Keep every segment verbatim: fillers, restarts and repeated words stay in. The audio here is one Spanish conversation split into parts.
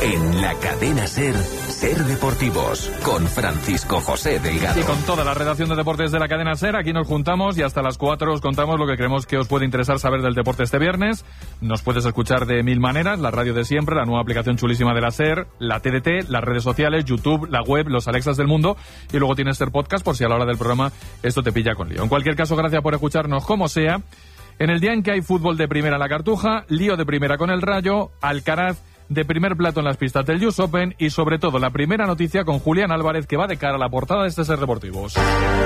En la cadena SER, SER Deportivos, con Francisco José Delgado. Y con toda la redacción de deportes de la cadena SER, aquí nos juntamos y hasta las cuatro os contamos lo que creemos que os puede interesar saber del deporte este viernes. Nos puedes escuchar de mil maneras, la radio de siempre, la nueva aplicación chulísima de la SER, la T D T, las redes sociales, YouTube, la web, los Alexas del mundo, y luego tienes SER Podcast por si a la hora del programa esto te pilla con lío. En cualquier caso, gracias por escucharnos como sea. En el día en que hay fútbol de primera en la Cartuja, lío de primera con el Rayo, Alcaraz de primer plato en las pistas del U S Open y sobre todo la primera noticia con Julián Álvarez, que va de cara a la portada de este SER Deportivos.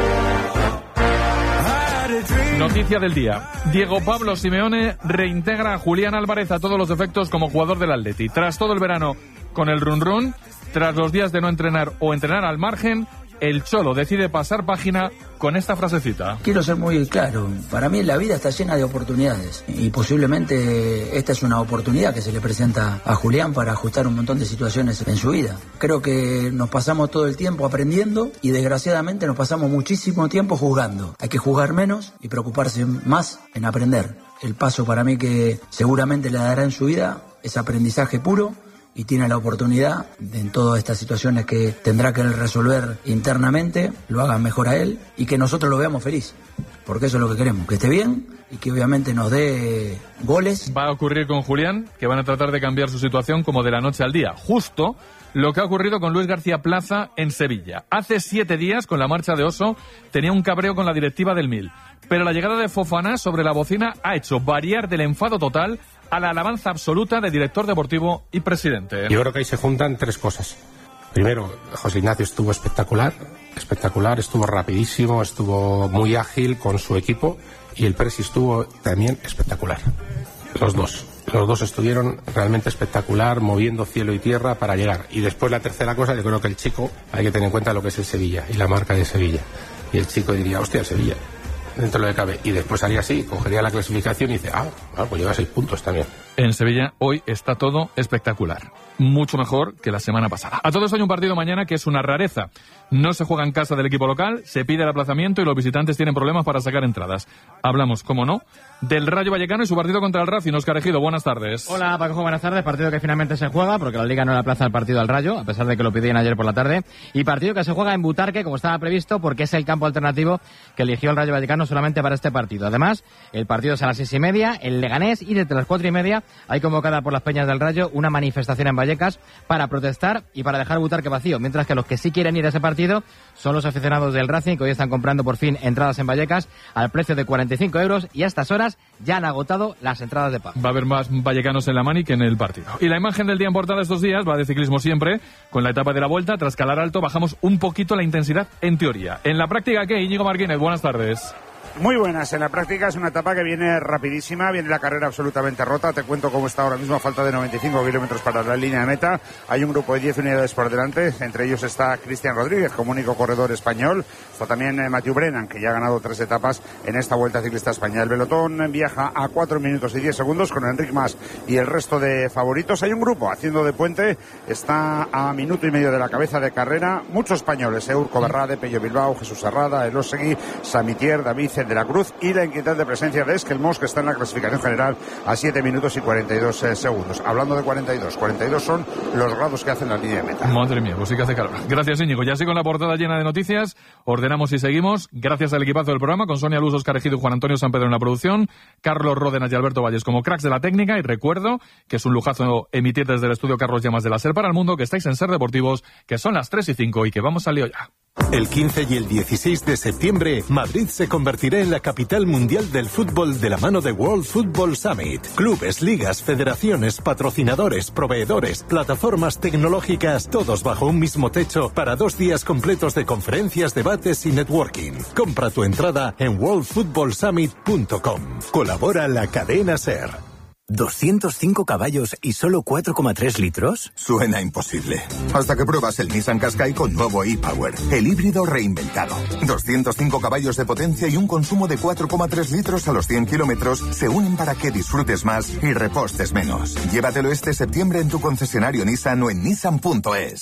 Noticia del día. Diego Pablo Simeone reintegra a Julián Álvarez a todos los efectos como jugador del Atleti. Tras todo el verano con el run run, tras los días de no entrenar o entrenar al margen, el Cholo decide pasar página con esta frasecita. Quiero ser muy claro, para mí la vida está llena de oportunidades y posiblemente esta es una oportunidad que se le presenta a Julián para ajustar un montón de situaciones en su vida. Creo que nos pasamos todo el tiempo aprendiendo y desgraciadamente nos pasamos muchísimo tiempo juzgando. Hay que juzgar menos y preocuparse más en aprender. El paso para mí que seguramente le dará en su vida es aprendizaje puro, y tiene la oportunidad de, en todas estas situaciones que tendrá que él resolver internamente, lo haga mejor a él y que nosotros lo veamos feliz, porque eso es lo que queremos, que esté bien y que obviamente nos dé goles. Va a ocurrir con Julián, que van a tratar de cambiar su situación como de la noche al día, justo lo que ha ocurrido con Luis García Plaza en Sevilla. Hace siete días, con la marcha de Oso, tenía un cabreo con la directiva del Mil, pero la llegada de Fofana sobre la bocina ha hecho variar del enfado total a la alabanza absoluta de director deportivo y presidente. Yo creo que ahí se juntan tres cosas. Primero, José Ignacio estuvo espectacular, espectacular, estuvo rapidísimo, estuvo muy ágil con su equipo y el presi estuvo también espectacular. Los dos. Los dos estuvieron realmente espectacular, moviendo cielo y tierra para llegar. Y después la tercera cosa, yo creo que el chico, hay que tener en cuenta lo que es el Sevilla y la marca de Sevilla. Y el chico diría, hostia, Sevilla, dentro de lo que cabe. Y después haría así, cogería la clasificación y dice, ah, ah pues lleva seis puntos también. En Sevilla hoy está todo espectacular. Mucho mejor que la semana pasada. A todos hay un partido mañana que es una rareza. No se juega en casa del equipo local, se pide el aplazamiento y los visitantes tienen problemas para sacar entradas. Hablamos, cómo no, del Rayo Vallecano y su partido contra el Racing. Óscar Ejido, buenas tardes. Hola, Paco, buenas tardes. Partido que finalmente se juega porque la Liga no le aplaza el partido al Rayo, a pesar de que lo pidieron ayer por la tarde. Y partido que se juega en Butarque, como estaba previsto, porque es el campo alternativo que eligió el Rayo Vallecano solamente para este partido. Además, el partido es a las seis y media, el Leganés, y desde las cuatro y media hay convocada por las Peñas del Rayo una manifestación en Vallecas para protestar y para dejar Butarque vacío, mientras que los que sí quieren ir a ese partido son los aficionados del Racing, que hoy están comprando por fin entradas en Vallecas al precio de cuarenta y cinco euros y a estas horas ya han agotado las entradas de pago. Va a haber más vallecanos en la mani que en el partido. Y la imagen del día en portada estos días va de ciclismo siempre, con la etapa de la Vuelta. Tras Calar Alto bajamos un poquito la intensidad en teoría. En la práctica, ¿qué? Íñigo Martínez, buenas tardes. Muy buenas, en la práctica es una etapa que viene rapidísima, viene la carrera absolutamente rota, te cuento cómo está ahora mismo a falta de noventa y cinco kilómetros para la línea de meta, hay un grupo de diez unidades por delante, entre ellos está Cristian Rodríguez como único corredor español, está también eh, Mathieu Brennan, que ya ha ganado tres etapas en esta Vuelta Ciclista España. El pelotón viaja a cuatro minutos y diez segundos con Enric Mas y el resto de favoritos. Hay un grupo haciendo de puente, está a minuto y medio de la cabeza de carrera, muchos españoles, eh, Urco Berrade, Pello Bilbao, Jesús Serrada, Elosegui, Samitier, David de la Cruz y la inquietante presencia de Esquelmos, que está en la clasificación general a siete minutos y cuarenta y dos eh, segundos. Hablando de cuarenta y dos, cuarenta y dos son los grados que hacen la línea de meta. Madre mía, pues sí que hace calor. Gracias, Íñigo. Ya así con la portada llena de noticias, ordenamos y seguimos. Gracias al equipazo del programa, con Sonia Luz, Óscar Ejido y Juan Antonio San Pedro en la producción, Carlos Ródenas y Alberto Valles como cracks de la técnica. Y recuerdo que es un lujazo emitir desde el estudio Carlos Llamas de la SER para el mundo, que estáis en SER Deportivos, que son las tres y cinco y que vamos al lío ya. El quince y el dieciséis de septiembre, Madrid se convertirá en la capital mundial del fútbol de la mano de World Football Summit. Clubes, ligas, federaciones, patrocinadores, proveedores, plataformas tecnológicas, todos bajo un mismo techo para dos días completos de conferencias, debates y networking. Compra tu entrada en world football summit punto com. Colabora la cadena SER. ¿doscientos cinco caballos y solo cuatro coma tres litros? Suena imposible. Hasta que pruebas el Nissan Qashqai con nuevo e-Power, el híbrido reinventado. doscientos cinco caballos de potencia y un consumo de cuatro coma tres litros a los cien kilómetros se unen para que disfrutes más y repostes menos. Llévatelo este septiembre en tu concesionario Nissan o en nissan punto es.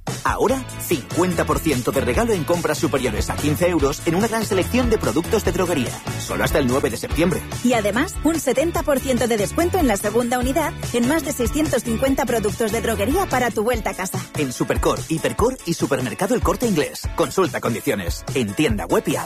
Ahora, cincuenta por ciento de regalo en compras superiores a quince euros en una gran selección de productos de droguería. Solo hasta el nueve de septiembre. Y además, un setenta por ciento de descuento en la segunda unidad en más de seiscientos cincuenta productos de droguería para tu vuelta a casa. En Supercor, Hipercor y Supermercado El Corte Inglés. Consulta condiciones. En tienda web y app.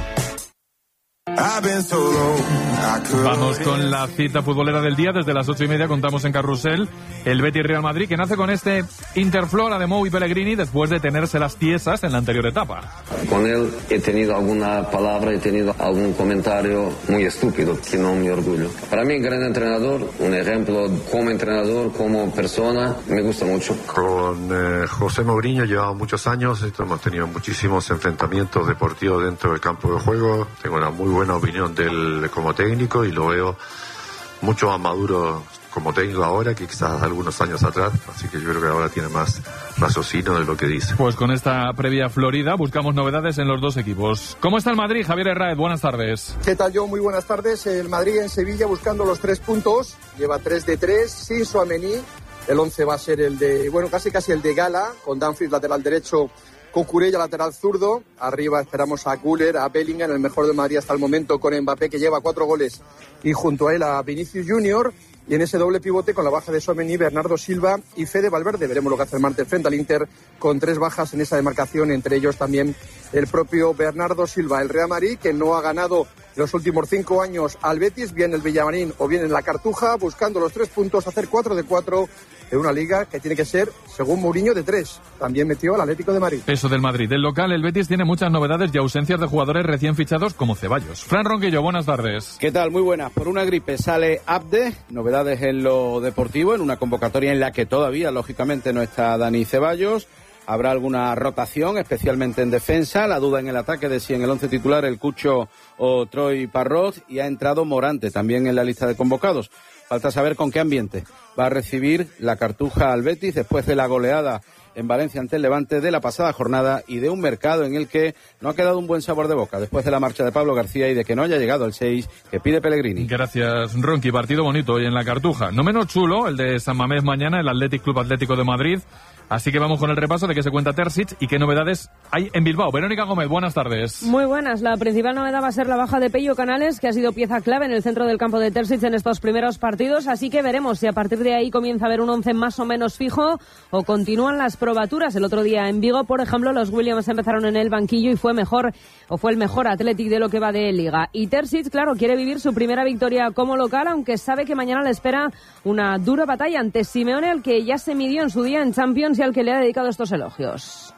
Vamos con la cita futbolera del día. Desde las ocho y media contamos en Carrusel el Betis Real Madrid, que nace con este Interflora de Mou y Pellegrini después de tenerse las tiesas en la anterior etapa. Con él he tenido alguna palabra, he tenido algún comentario muy estúpido, que no me orgullo. Para mí, gran entrenador, un ejemplo como entrenador, como persona, me gusta mucho. Con eh, José Mourinho llevamos muchos años, hemos tenido muchísimos enfrentamientos deportivos dentro del campo de juego. Tengo una muy buena opinión de él como técnico y lo veo mucho más maduro como técnico ahora que quizás algunos años atrás, así que yo creo que ahora tiene más raciocinio de lo que dice. Pues con esta previa florida buscamos novedades en los dos equipos. ¿Cómo está el Madrid? Javier Herráez, buenas tardes. ¿Qué tal, John? Muy buenas tardes. El Madrid en Sevilla buscando los tres puntos, lleva tres de tres, sin Tchouaméni. El once va a ser el de, bueno, casi casi el de Gala, con Dumfries lateral derecho, con Cucurella lateral zurdo. Arriba esperamos a Güler, a Bellingham, el mejor del Madrid hasta el momento, con Mbappé, que lleva cuatro goles, y junto a él a Vinicius Junior. Y en ese doble pivote, con la baja de Tchouaméni, Bernardo Silva y Fede Valverde. Veremos lo que hace el martes frente al Inter, con tres bajas en esa demarcación, entre ellos también el propio Bernardo Silva. El Real Madrid, que no ha ganado en los últimos cinco años al Betis, bien el Villamarín o bien en la Cartuja, buscando los tres puntos, hacer cuatro de cuatro en una liga que tiene que ser, según Mourinho, de tres. También metió al Atlético de Madrid. Eso del Madrid. Del local, el Betis tiene muchas novedades y ausencias de jugadores recién fichados como Ceballos. Fran Ronquillo, buenas tardes. ¿Qué tal? Muy buenas. Por una gripe sale Abde, novedades en lo deportivo, en una convocatoria en la que todavía, lógicamente, no está Dani Ceballos. Habrá alguna rotación, especialmente en defensa. La duda en el ataque de si en el once titular el Cucho o Troy Parrot. Y ha entrado Morante también en la lista de convocados. Falta saber con qué ambiente va a recibir la Cartuja al Betis después de la goleada en Valencia ante el Levante de la pasada jornada y de un mercado en el que no ha quedado un buen sabor de boca después de la marcha de Pablo García y de que no haya llegado el seis que pide Pellegrini. Gracias, Ronqui. Partido bonito hoy en la Cartuja. No menos chulo el de San Mamés mañana, el Athletic Club Atlético de Madrid. Así que vamos con el repaso de qué se cuenta Terzic y qué novedades hay en Bilbao. Verónica Gómez, buenas tardes. Muy buenas. La principal novedad va a ser la baja de Pello Canales, que ha sido pieza clave en el centro del campo de Terzic en estos primeros partidos. Así que veremos si a partir de ahí comienza a haber un once más o menos fijo o continúan las probaturas. El otro día en Vigo, por ejemplo, los Williams empezaron en el banquillo y fue mejor o fue el mejor Athletic de lo que va de Liga. Y Terzic, claro, quiere vivir su primera victoria como local, aunque sabe que mañana le espera una dura batalla ante Simeone, al que ya se midió en su día en Champions y al que le ha dedicado estos elogios.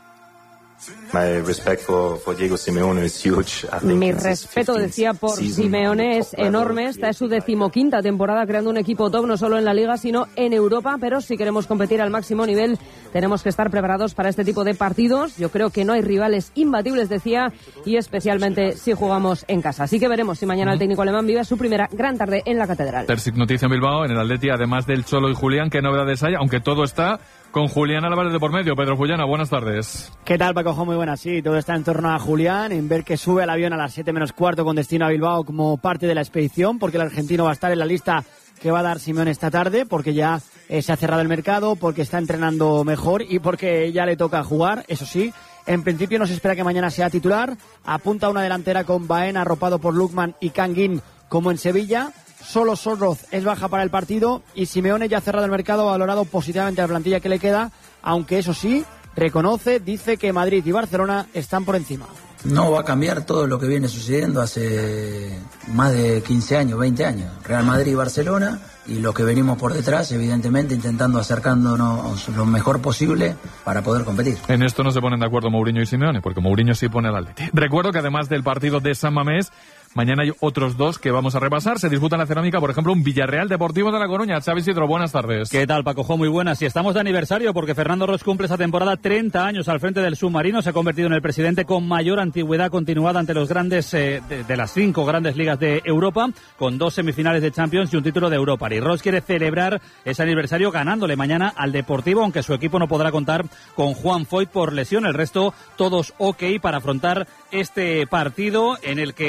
My respect for, for Diego Simeone is huge. Mi respeto, decía, por Simeone es enorme. Esta es su decimoquinta temporada creando un equipo top, no solo en la Liga, sino en Europa. Pero si queremos competir al máximo nivel, tenemos que estar preparados para este tipo de partidos. Yo creo que no hay rivales imbatibles, decía, y especialmente si jugamos en casa. Así que veremos si mañana el técnico alemán vive su primera gran tarde en la Catedral. Terzic, noticia en Bilbao, en el Atleti, además del Cholo y Julián, ¿qué novedades hay? Aunque todo está con Julián Álvarez de por medio. Pedro Fullana, buenas tardes. ¿Qué tal, Paco? Muy buenas, sí, todo está en torno a Julián, en ver que sube al avión a las siete menos cuarto con destino a Bilbao como parte de la expedición, porque el argentino va a estar en la lista que va a dar Simeone esta tarde, porque ya eh, se ha cerrado el mercado, porque está entrenando mejor y porque ya le toca jugar. Eso sí, en principio no se espera que mañana sea titular. Apunta una delantera con Baena arropado por Lukman y Canguín como en Sevilla. Solo Sorroz es baja para el partido y Simeone ya ha cerrado el mercado, valorado positivamente a la plantilla que le queda, aunque eso sí, reconoce, dice que Madrid y Barcelona están por encima. No va a cambiar todo lo que viene sucediendo hace más de quince años, veinte años. Real Madrid y Barcelona, y lo que venimos por detrás, evidentemente intentando acercándonos lo mejor posible para poder competir. En esto no se ponen de acuerdo Mourinho y Simeone, porque Mourinho sí pone al Atleti. Recuerdo que además del partido de San Mamés, mañana hay otros dos que vamos a repasar. Se disputa en la cerámica, por ejemplo, un Villarreal Deportivo de La Coruña. Xavi Sidro, buenas tardes. ¿Qué tal, Paco? Muy buenas. Y estamos de aniversario porque Fernando Ros cumple esa temporada treinta años al frente del submarino. Se ha convertido en el presidente con mayor antigüedad continuada ante los grandes eh, de, de las cinco grandes ligas de Europa, con dos semifinales de Champions y un título de Europa. Y Ros quiere celebrar ese aniversario ganándole mañana al Deportivo, aunque su equipo no podrá contar con Juan Foyt por lesión. El resto, todos ok para afrontar este partido en el que, eso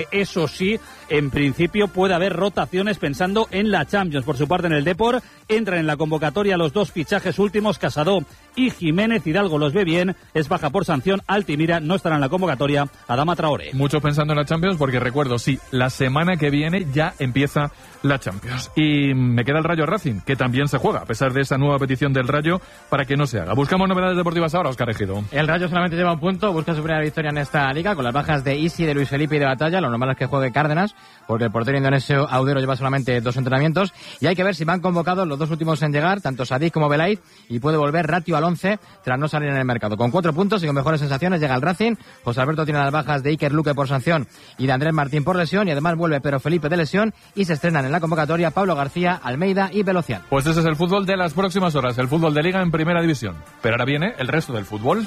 sí, en principio puede haber rotaciones pensando en la Champions. Por su parte, en el Depor entran en la convocatoria los dos fichajes últimos, Casado y Jiménez. Hidalgo los ve bien, es baja por sanción. Altimira no estará en la convocatoria. Adama Traoré. Mucho pensando en la Champions, porque recuerdo, sí, la semana que viene ya empieza la Champions. Y me queda el Rayo Racing, que también se juega, a pesar de esa nueva petición del Rayo para que no se haga. Buscamos novedades deportivas ahora, Óscar Ejido. El Rayo solamente lleva un punto, busca su primera victoria en esta liga, con las bajas de Isi, de Luis Felipe y de Batalla. Lo normal es que juegue Cárdenas, porque el portero indonesio Audero lleva solamente dos entrenamientos. Y hay que ver si van convocados los dos últimos en llegar, tanto Sadik como Belaiz, y puede volver Ratio al once tras no salir en el mercado. Con cuatro puntos y con mejores sensaciones llega el Racing. José Alberto tiene las bajas de Iker Luque por sanción y de Andrés Martín por lesión, y además vuelve Pedro Felipe de lesión, y se estrenan en la convocatoria Pablo García, Almeida y Velocian. Pues ese es el fútbol de las próximas horas, el fútbol de Liga en Primera División. Pero ahora viene el resto del fútbol.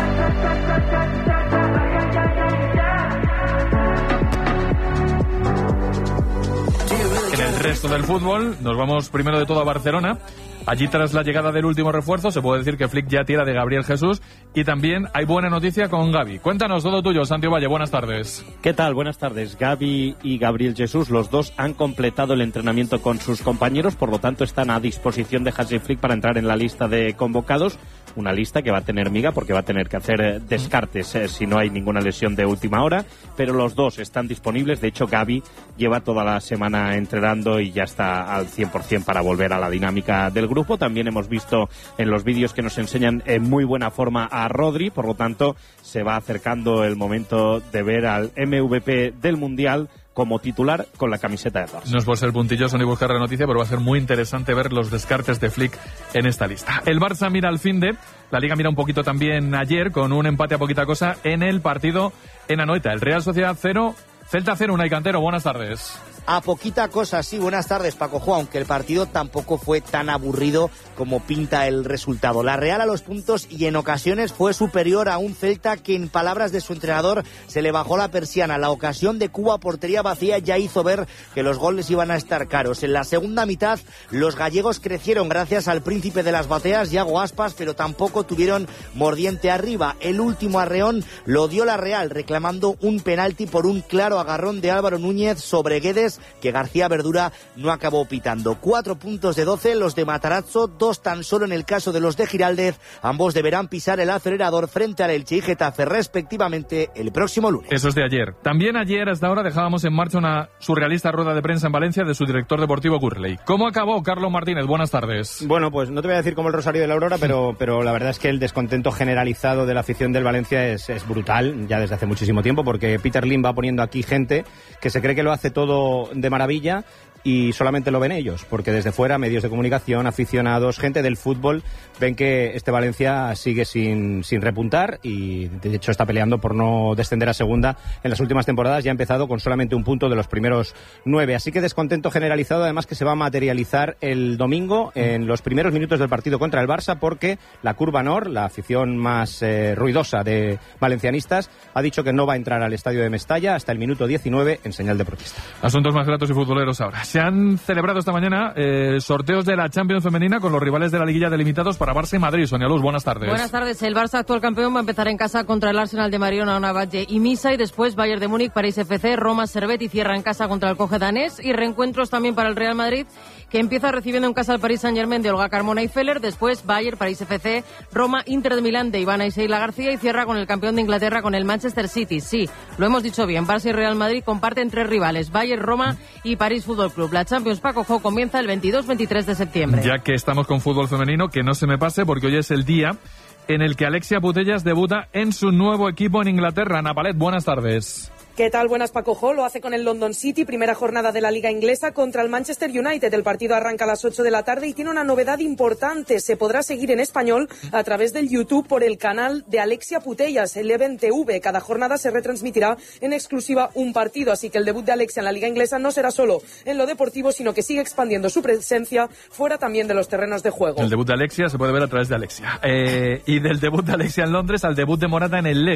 En el resto del fútbol nos vamos primero de todo a Barcelona. Allí, tras la llegada del último refuerzo, se puede decir que Flick ya tira de Gabriel Jesús, y también hay buena noticia con Gavi. Cuéntanos todo tuyo, Santi Valle, buenas tardes. ¿Qué tal? Buenas tardes. Gavi y Gabriel Jesús, los dos han completado el entrenamiento con sus compañeros, por lo tanto están a disposición de Hansi Flick para entrar en la lista de convocados. Una lista que va a tener miga porque va a tener que hacer descartes eh, si no hay ninguna lesión de última hora, pero los dos están disponibles. De hecho, Gavi lleva toda la semana entrenando y ya está al cien por ciento para volver a la dinámica del grupo. También hemos visto en los vídeos que nos enseñan en muy buena forma a Rodri, por lo tanto se va acercando el momento de ver al M V P del Mundial como titular con la camiseta de Barça. No es por ser puntilloso ni buscar la noticia, pero va a ser muy interesante ver los descartes de Flick en esta lista. El Barça mira al fin de... La Liga mira un poquito también ayer, con un empate a poquita cosa en el partido en Anoeta. El Real Sociedad cero, Celta cero, Unai Cantero, buenas tardes. A poquita cosa, sí, buenas tardes, Paco Jo, aunque el partido tampoco fue tan aburrido como pinta el resultado. La Real a los puntos y en ocasiones fue superior a un Celta que, en palabras de su entrenador, se le bajó la persiana. La ocasión de Cuba, portería vacía, ya hizo ver que los goles iban a estar caros. En la segunda mitad, los gallegos crecieron gracias al príncipe de las bateas, Yago Aspas, pero tampoco tuvieron mordiente arriba. El último arreón lo dio la Real, reclamando un penalti por un claro agarrón de Álvaro Núñez sobre Guedes, que García Verdura no acabó pitando. Cuatro puntos de doce, los de Matarazzo, dos tan solo en el caso de los de Giraldez. Ambos deberán pisar el acelerador frente al Elche y Getafe respectivamente el próximo lunes. Eso es de ayer. También ayer hasta ahora dejábamos en marcha una surrealista rueda de prensa en Valencia de su director deportivo Gurley. ¿Cómo acabó, Carlos Martínez? Buenas tardes. Bueno, pues no te voy a decir como el Rosario de la Aurora, pero, pero la verdad es que el descontento generalizado de la afición del Valencia es, es brutal, ya desde hace muchísimo tiempo, porque Peter Lim va poniendo aquí gente que se cree que lo hace todo de maravilla y solamente lo ven ellos, porque desde fuera medios de comunicación, aficionados, gente del fútbol ven que este Valencia sigue sin, sin repuntar y de hecho está peleando por no descender a segunda en las últimas temporadas. Ya ha empezado con solamente un punto de los primeros nueve, así que descontento generalizado, además que se va a materializar el domingo en los primeros minutos del partido contra el Barça, porque la Curva Nord, la afición más eh, ruidosa de valencianistas, ha dicho que no va a entrar al estadio de Mestalla hasta el minuto diecinueve en señal de protesta. Asuntos más gratos y futboleros ahora. Se han celebrado esta mañana eh, sorteos de la Champions femenina con los rivales de la liguilla delimitados para Barça y Madrid. Sonia Luz, buenas tardes. Buenas tardes. El Barça, actual campeón, va a empezar en casa contra el Arsenal de Mariona, Navalle y Misa, y después Bayern de Múnich, París F C, Roma, Servet, y cierra en casa contra el Coge danés. Y reencuentros también para el Real Madrid, que empieza recibiendo en casa al Paris Saint-Germain de Olga Carmona y Feller, después Bayern, París F C, Roma, Inter de Milán de Ivana y Sheila García, y cierra con el campeón de Inglaterra, con el Manchester City. Sí, lo hemos dicho bien, Barça y Real Madrid comparten tres rivales, Bayern, Roma y París Fútbol Club. La Champions, Paco Jo, comienza el veintidós veintitrés de septiembre. Ya que estamos con fútbol femenino, que no se me pase, porque hoy es el día en el que Alexia Putellas debuta en su nuevo equipo en Inglaterra. Ana Palet, buenas tardes. ¿Qué tal? Buenas, Paco Jo. Lo hace con el London City, primera jornada de la Liga Inglesa contra el Manchester United. El partido arranca a las ocho de la tarde y tiene una novedad importante. Se podrá seguir en español a través del YouTube por el canal de Alexia Putellas, Eleven T V. Cada jornada se retransmitirá en exclusiva un partido, así que el debut de Alexia en la Liga Inglesa no será solo en lo deportivo, sino que sigue expandiendo su presencia fuera también de los terrenos de juego. El debut de Alexia se puede ver a través de Alexia. Eh, y del debut de Alexia en Londres al debut de Morata en el Lega.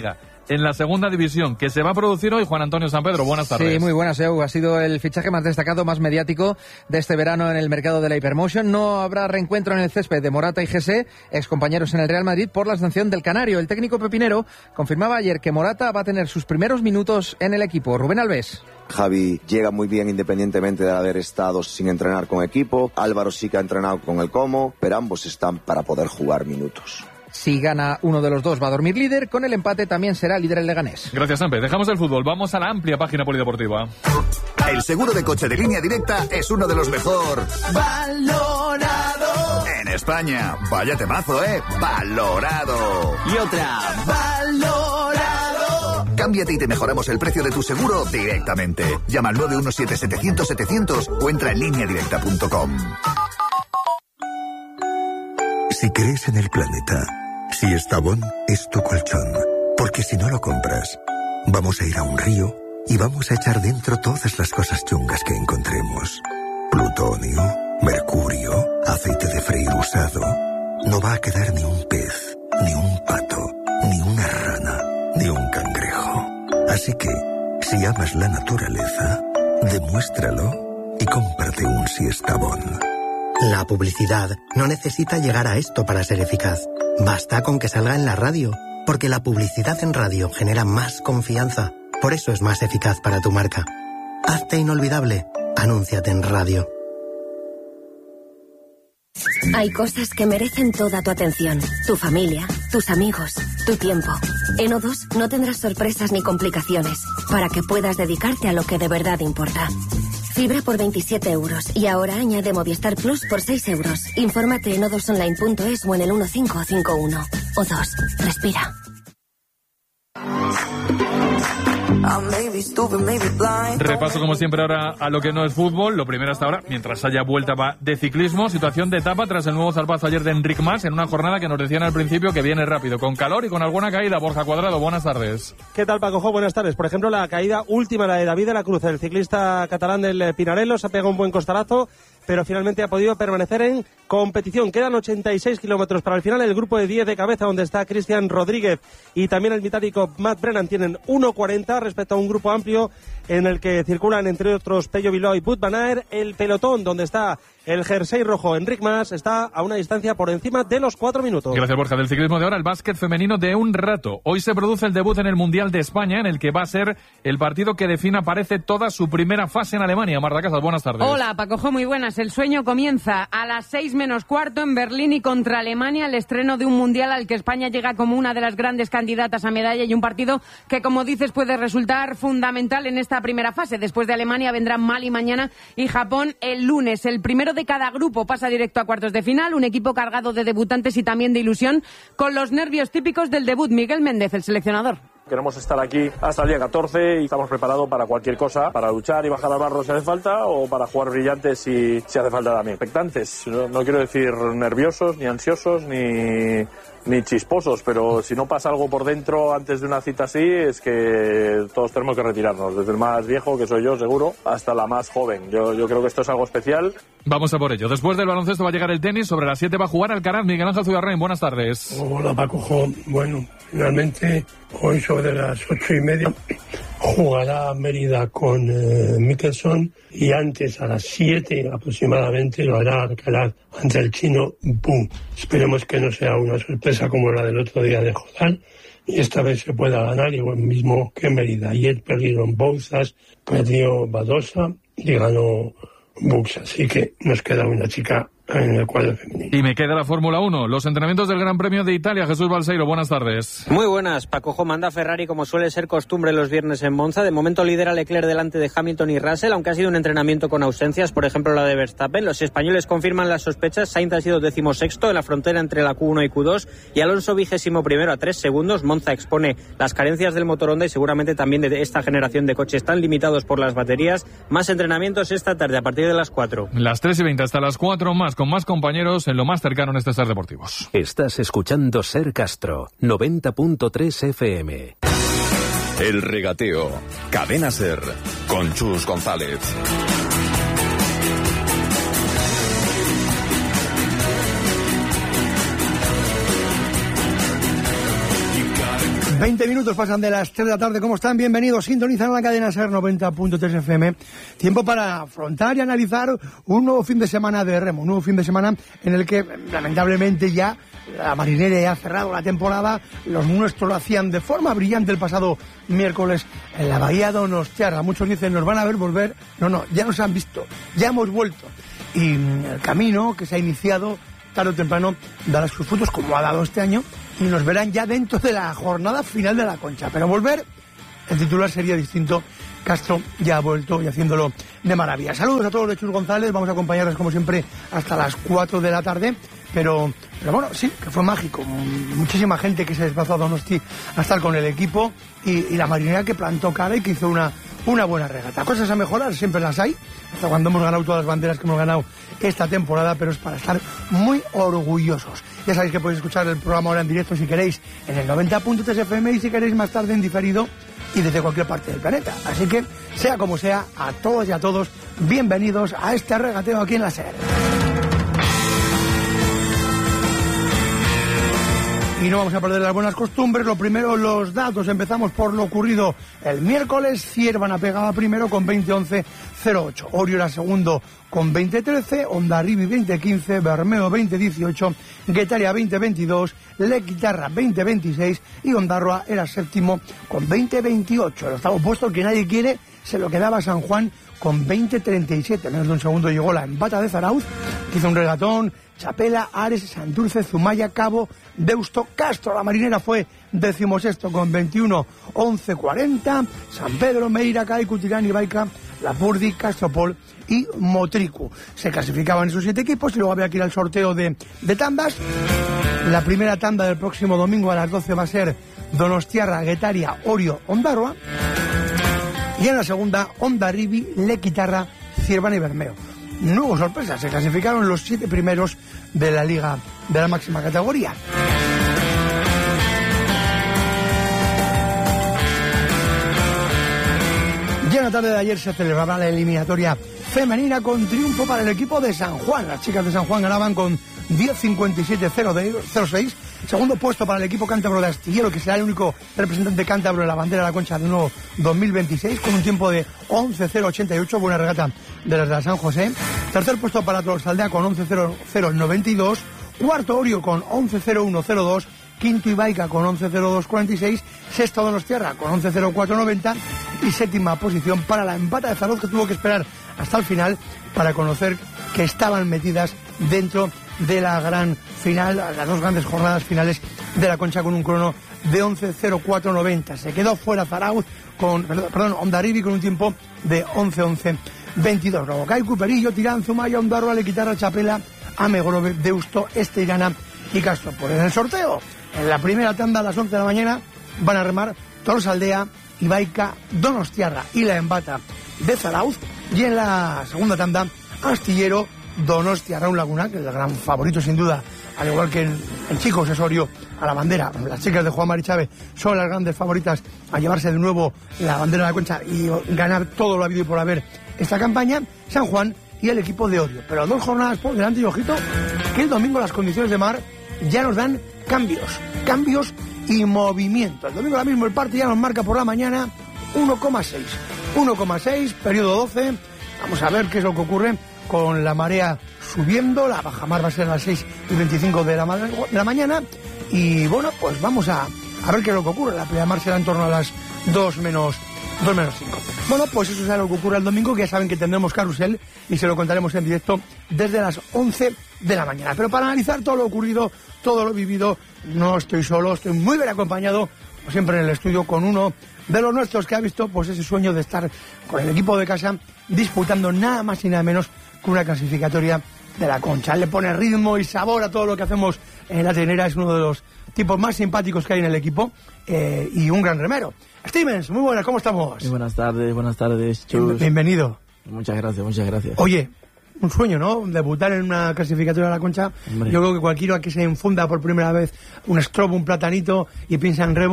en la segunda división, que se va a producir hoy. Juan Antonio San Pedro, buenas tardes. Sí, muy buenas, Edu. Ha sido el fichaje más destacado, más mediático de este verano en el mercado de la Hypermotion. No habrá reencuentro en el césped de Morata y Jesse, excompañeros en el Real Madrid, por la sanción del canario. El técnico pepinero confirmaba ayer que Morata va a tener sus primeros minutos en el equipo. Rubén Alves. Javi llega muy bien independientemente de haber estado sin entrenar con equipo. Álvaro sí que ha entrenado con el Como, pero ambos están para poder jugar minutos. Si gana uno de los dos va a dormir líder, con el empate también será líder el Leganés. Gracias, Sampe. Dejamos el fútbol, vamos a la amplia página polideportiva. El seguro de coche de Línea Directa es uno de los mejor valorado en España. Vaya temazo, ¿eh? Valorado. Y otra, valorado. Cámbiate y te mejoramos el precio de tu seguro directamente. Llama al nueve uno siete setecientos setecientos o entra en línea directa punto com. Si crees en el planeta, si Estabón es tu colchón, porque si no lo compras, vamos a ir a un río y vamos a echar dentro todas las cosas chungas que encontremos. Plutonio, mercurio, aceite de freír usado. No va a quedar ni un pez, ni un pato, ni una rana, ni un cangrejo. Así que, si amas la naturaleza, demuéstralo y cómprate un Siestabón. La publicidad no necesita llegar a esto para ser eficaz. Basta con que salga en la radio, porque la publicidad en radio genera más confianza. Por eso es más eficaz para tu marca. Hazte inolvidable. Anúnciate en radio. Hay cosas que merecen toda tu atención. Tu familia, tus amigos, tu tiempo. En O dos no tendrás sorpresas ni complicaciones, para que puedas dedicarte a lo que de verdad importa. Fibra por veintisiete euros y ahora añade Movistar Plus por seis euros. Infórmate en o dos online punto es o en el uno cinco cinco uno. O dos, respira. Repaso como siempre ahora a lo que no es fútbol. Lo primero hasta ahora, mientras haya vuelta va de ciclismo. Situación de etapa tras el nuevo zarpazo ayer de Enric Mas en una jornada que nos decían al principio que viene rápido, con calor y con alguna caída. Borja Cuadrado, buenas tardes. ¿Qué tal, Paco? Buenas tardes. Por ejemplo, la caída última, la de David de la Cruz, el ciclista catalán del Pinarello, se ha pegado un buen costarazo, pero finalmente ha podido permanecer en competición. Quedan ochenta y seis kilómetros para el final. El grupo de diez de cabeza, donde está Cristian Rodríguez y también el británico Matt Brennan, tienen uno cuarenta respecto a un grupo amplio en el que circulan, entre otros, Pello Bilbao y Wout van Aert. El pelotón, donde está el jersey rojo Enric Mas, está a una distancia por encima de los cuatro minutos. Gracias, Borja. Del ciclismo de ahora, el básquet femenino de un rato. Hoy se produce el debut en el Mundial de España, en el que va a ser el partido que defina, parece, toda su primera fase en Alemania. Marta Casas, buenas tardes. Hola, Pacojo, muy buenas. El sueño comienza a las seis menos cuarto en Berlín y contra Alemania, el estreno de un Mundial al que España llega como una de las grandes candidatas a medalla y un partido que, como dices, puede resultar fundamental en esta primera fase. Después de Alemania vendrán Mali mañana y Japón el lunes. El primero de cada grupo pasa directo a cuartos de final, un equipo cargado de debutantes y también de ilusión, con los nervios típicos del debut. Miguel Méndez, el seleccionador. Queremos estar aquí hasta el día catorce y estamos preparados para cualquier cosa, para luchar y bajar al barro si hace falta o para jugar brillantes si, si hace falta también. Expectantes, no, no quiero decir nerviosos, ni ansiosos, ni, ni chisposos, pero si no pasa algo por dentro antes de una cita así, es que todos tenemos que retirarnos, desde el más viejo, que soy yo seguro, hasta la más joven. Yo, yo creo que esto es algo especial. Vamos a por ello. Después del baloncesto va a llegar el tenis. Sobre las siete va a jugar Alcaraz. Miguel Ángel Zugarrain, buenas tardes. Hola, Paco. Bueno, finalmente hoy sobre las ocho y media jugará Mérida con eh, Mickelson y antes a las siete aproximadamente lo hará Alcaraz ante el chino Bu. Esperemos que no sea una sorpresa como la del otro día de Jordán y esta vez se pueda ganar igual mismo que Mérida. Ayer perdieron Bouzas, perdió Badosa y ganó Bux, así que nos queda una chica en el cuadro femenino. Y me queda la Fórmula uno, los entrenamientos del Gran Premio de Italia. Jesús Balseiro, buenas tardes. Muy buenas. Paco, manda Ferrari como suele ser costumbre los viernes en Monza. De momento lidera Leclerc delante de Hamilton y Russell, aunque ha sido un entrenamiento con ausencias, por ejemplo la de Verstappen. Los españoles confirman las sospechas. Sainz ha sido decimosexto en la frontera entre la Q uno y Q dos y Alonso vigésimo primero a tres segundos. Monza expone las carencias del motor Honda y seguramente también de esta generación de coches tan limitados por las baterías. Más entrenamientos esta tarde a partir de las cuatro. Las tres y veinte hasta las cuatro más, con más compañeros en lo más cercano en este Ser Deportivos. Estás escuchando Ser Castro, noventa punto tres F M. El regateo. Cadena Ser. Con Chus González. veinte minutos pasan de las tres de la tarde. ¿Cómo están? Bienvenidos. Sintonizan la cadena SER noventa punto tres F M. Tiempo para afrontar y analizar un nuevo fin de semana de remo. Un nuevo fin de semana en el que, lamentablemente, ya la marinera ya ha cerrado la temporada. Los nuestros lo hacían de forma brillante el pasado miércoles en la bahía Donostiarra. Muchos dicen, nos van a ver volver. No, no, ya nos han visto. Ya hemos vuelto. Y el camino que se ha iniciado tarde o temprano dará sus frutos, como ha dado este año, y nos verán ya dentro de la jornada final de la Concha. Pero volver, el titular sería distinto. Castro ya ha vuelto y haciéndolo de maravilla. Saludos a todos de Chus González. Vamos a acompañarles como siempre hasta las cuatro de la tarde. Pero, pero bueno, sí, que fue mágico. Muchísima gente que se desplazó a Donosti a estar con el equipo y, y la marinera que plantó cara y que hizo una, una buena regata. Cosas a mejorar, siempre las hay. Hasta cuando hemos ganado todas las banderas que hemos ganado esta temporada, pero es para estar muy orgullosos. Ya sabéis que podéis escuchar el programa ahora en directo si queréis en el noventa punto tres F M y si queréis más tarde en diferido y desde cualquier parte del planeta. Así que, sea como sea, a todos y a todos, bienvenidos a este regateo aquí en la SER. Y no vamos a perder las buenas costumbres. Lo primero, los datos. Empezamos por lo ocurrido el miércoles. Ciervana pegaba primero con veinte once cero ocho. Orio era segundo con veinte trece. Hondarribi veinte quince. Bermeo veinte dieciocho. Guetaria veinte veintidós. Lequitarra veinte veintiséis. Y Ondarroa era séptimo con veinte veintiocho. El octavo puesto, que nadie quiere, se lo quedaba San Juan con veinte treinta y siete. Menos de un segundo llegó la Embata de Zarauz, que hizo un regatón. Chapela, Ares, Santurce, Zumaya, Cabo, Deusto, Castro. La marinera fue decimosexto con veintiuno once cuarenta. San Pedro, Meira, Caicu, Tirán, Ibaica, Lapurdi, Castropol y Motricu. Se clasificaban esos siete equipos y luego había que ir al sorteo de, de tandas. La primera tanda del próximo domingo a las doce va a ser Donostiarra, Guetaria, Orio, Ondarroa. Y en la segunda, Hondarribi, Lequitarra, Ciervana y Bermeo. No hubo sorpresa, se clasificaron los siete primeros de la liga de la máxima categoría. Ya en la tarde de ayer se celebraba la eliminatoria femenina con triunfo para el equipo de San Juan. Las chicas de San Juan ganaban con diez cincuenta y siete cero seis. Segundo puesto para el equipo cántabro de Astillero, que será el único representante cántabro en la bandera de la Concha de nuevo dos mil veintiséis, con un tiempo de once cero ochenta y ocho. Buena regata de las de la San José. Tercer puesto para Tolosaldea con once cero cero noventa y dos. Cuarto Orio con once cero uno cero dos. Quinto Ibaica con once cero dos cuarenta y seis. Sexto Donostiarra con once cero cuatro noventa. Y séptima posición para la Embata de Zarauz, que tuvo que esperar hasta el final para conocer que estaban metidas dentro de la gran final, las dos grandes jornadas finales de la Concha, con un crono de once cero cuatro noventa. Se quedó fuera Zarauz con, perdón, Hondarribi con un tiempo de once once veintidós. Luego Caicu, Perillo, Tirán, Zumaya, Ondarroa, Lequitarra, Chapela, Amegrove, Deusto, Esteirana y Castro. Por en el sorteo, en la primera tanda a las once de la mañana van a remar Tolosaldea, Ibaica, Donostiarra y la Embata de Zarauz. Y en la segunda tanda, Astillero, Donostia, Raúl Laguna, que es el gran favorito sin duda, al igual que en, en chicos es Orio a la bandera. Las chicas de Juan Mari Chávez son las grandes favoritas a llevarse de nuevo la bandera de la Concha y ganar todo lo habido y por haber esta campaña. San Juan y el equipo de Orio. Pero dos jornadas por delante y ojito, que el domingo las condiciones de mar ya nos dan cambios, cambios y movimiento. El domingo ahora mismo el partido ya nos marca por la mañana uno coma seis. uno coma seis, periodo doce. Vamos a ver qué es lo que ocurre con la marea subiendo. La bajamar va a ser a las seis y veinticinco de la, ma- de la mañana. Y bueno, pues vamos a, a ver qué es lo que ocurre. La primera mar será en torno a las dos menos cinco. Bueno, pues eso será lo que ocurre el domingo, que ya saben que tendremos carrusel y se lo contaremos en directo desde las once de la mañana. Pero para analizar todo lo ocurrido, todo lo vivido, no estoy solo, estoy muy bien acompañado, como siempre en el estudio, con uno de los nuestros que ha visto pues ese sueño de estar con el equipo de casa disputando nada más y nada menos que una clasificatoria de la Concha. Le pone ritmo y sabor a todo lo que hacemos en la trinera. Es uno de los tipos más simpáticos que hay en el equipo eh, y un gran remero. Stevens, muy buenas, ¿cómo estamos? Muy buenas tardes, buenas tardes, Chus. Bienvenido. Muchas gracias, muchas gracias. Oye, un sueño, ¿no? Debutar en una clasificatoria de la Concha. Hombre. Yo creo que cualquiera que se enfunda por primera vez un strobo, un platanito y piensa en remo,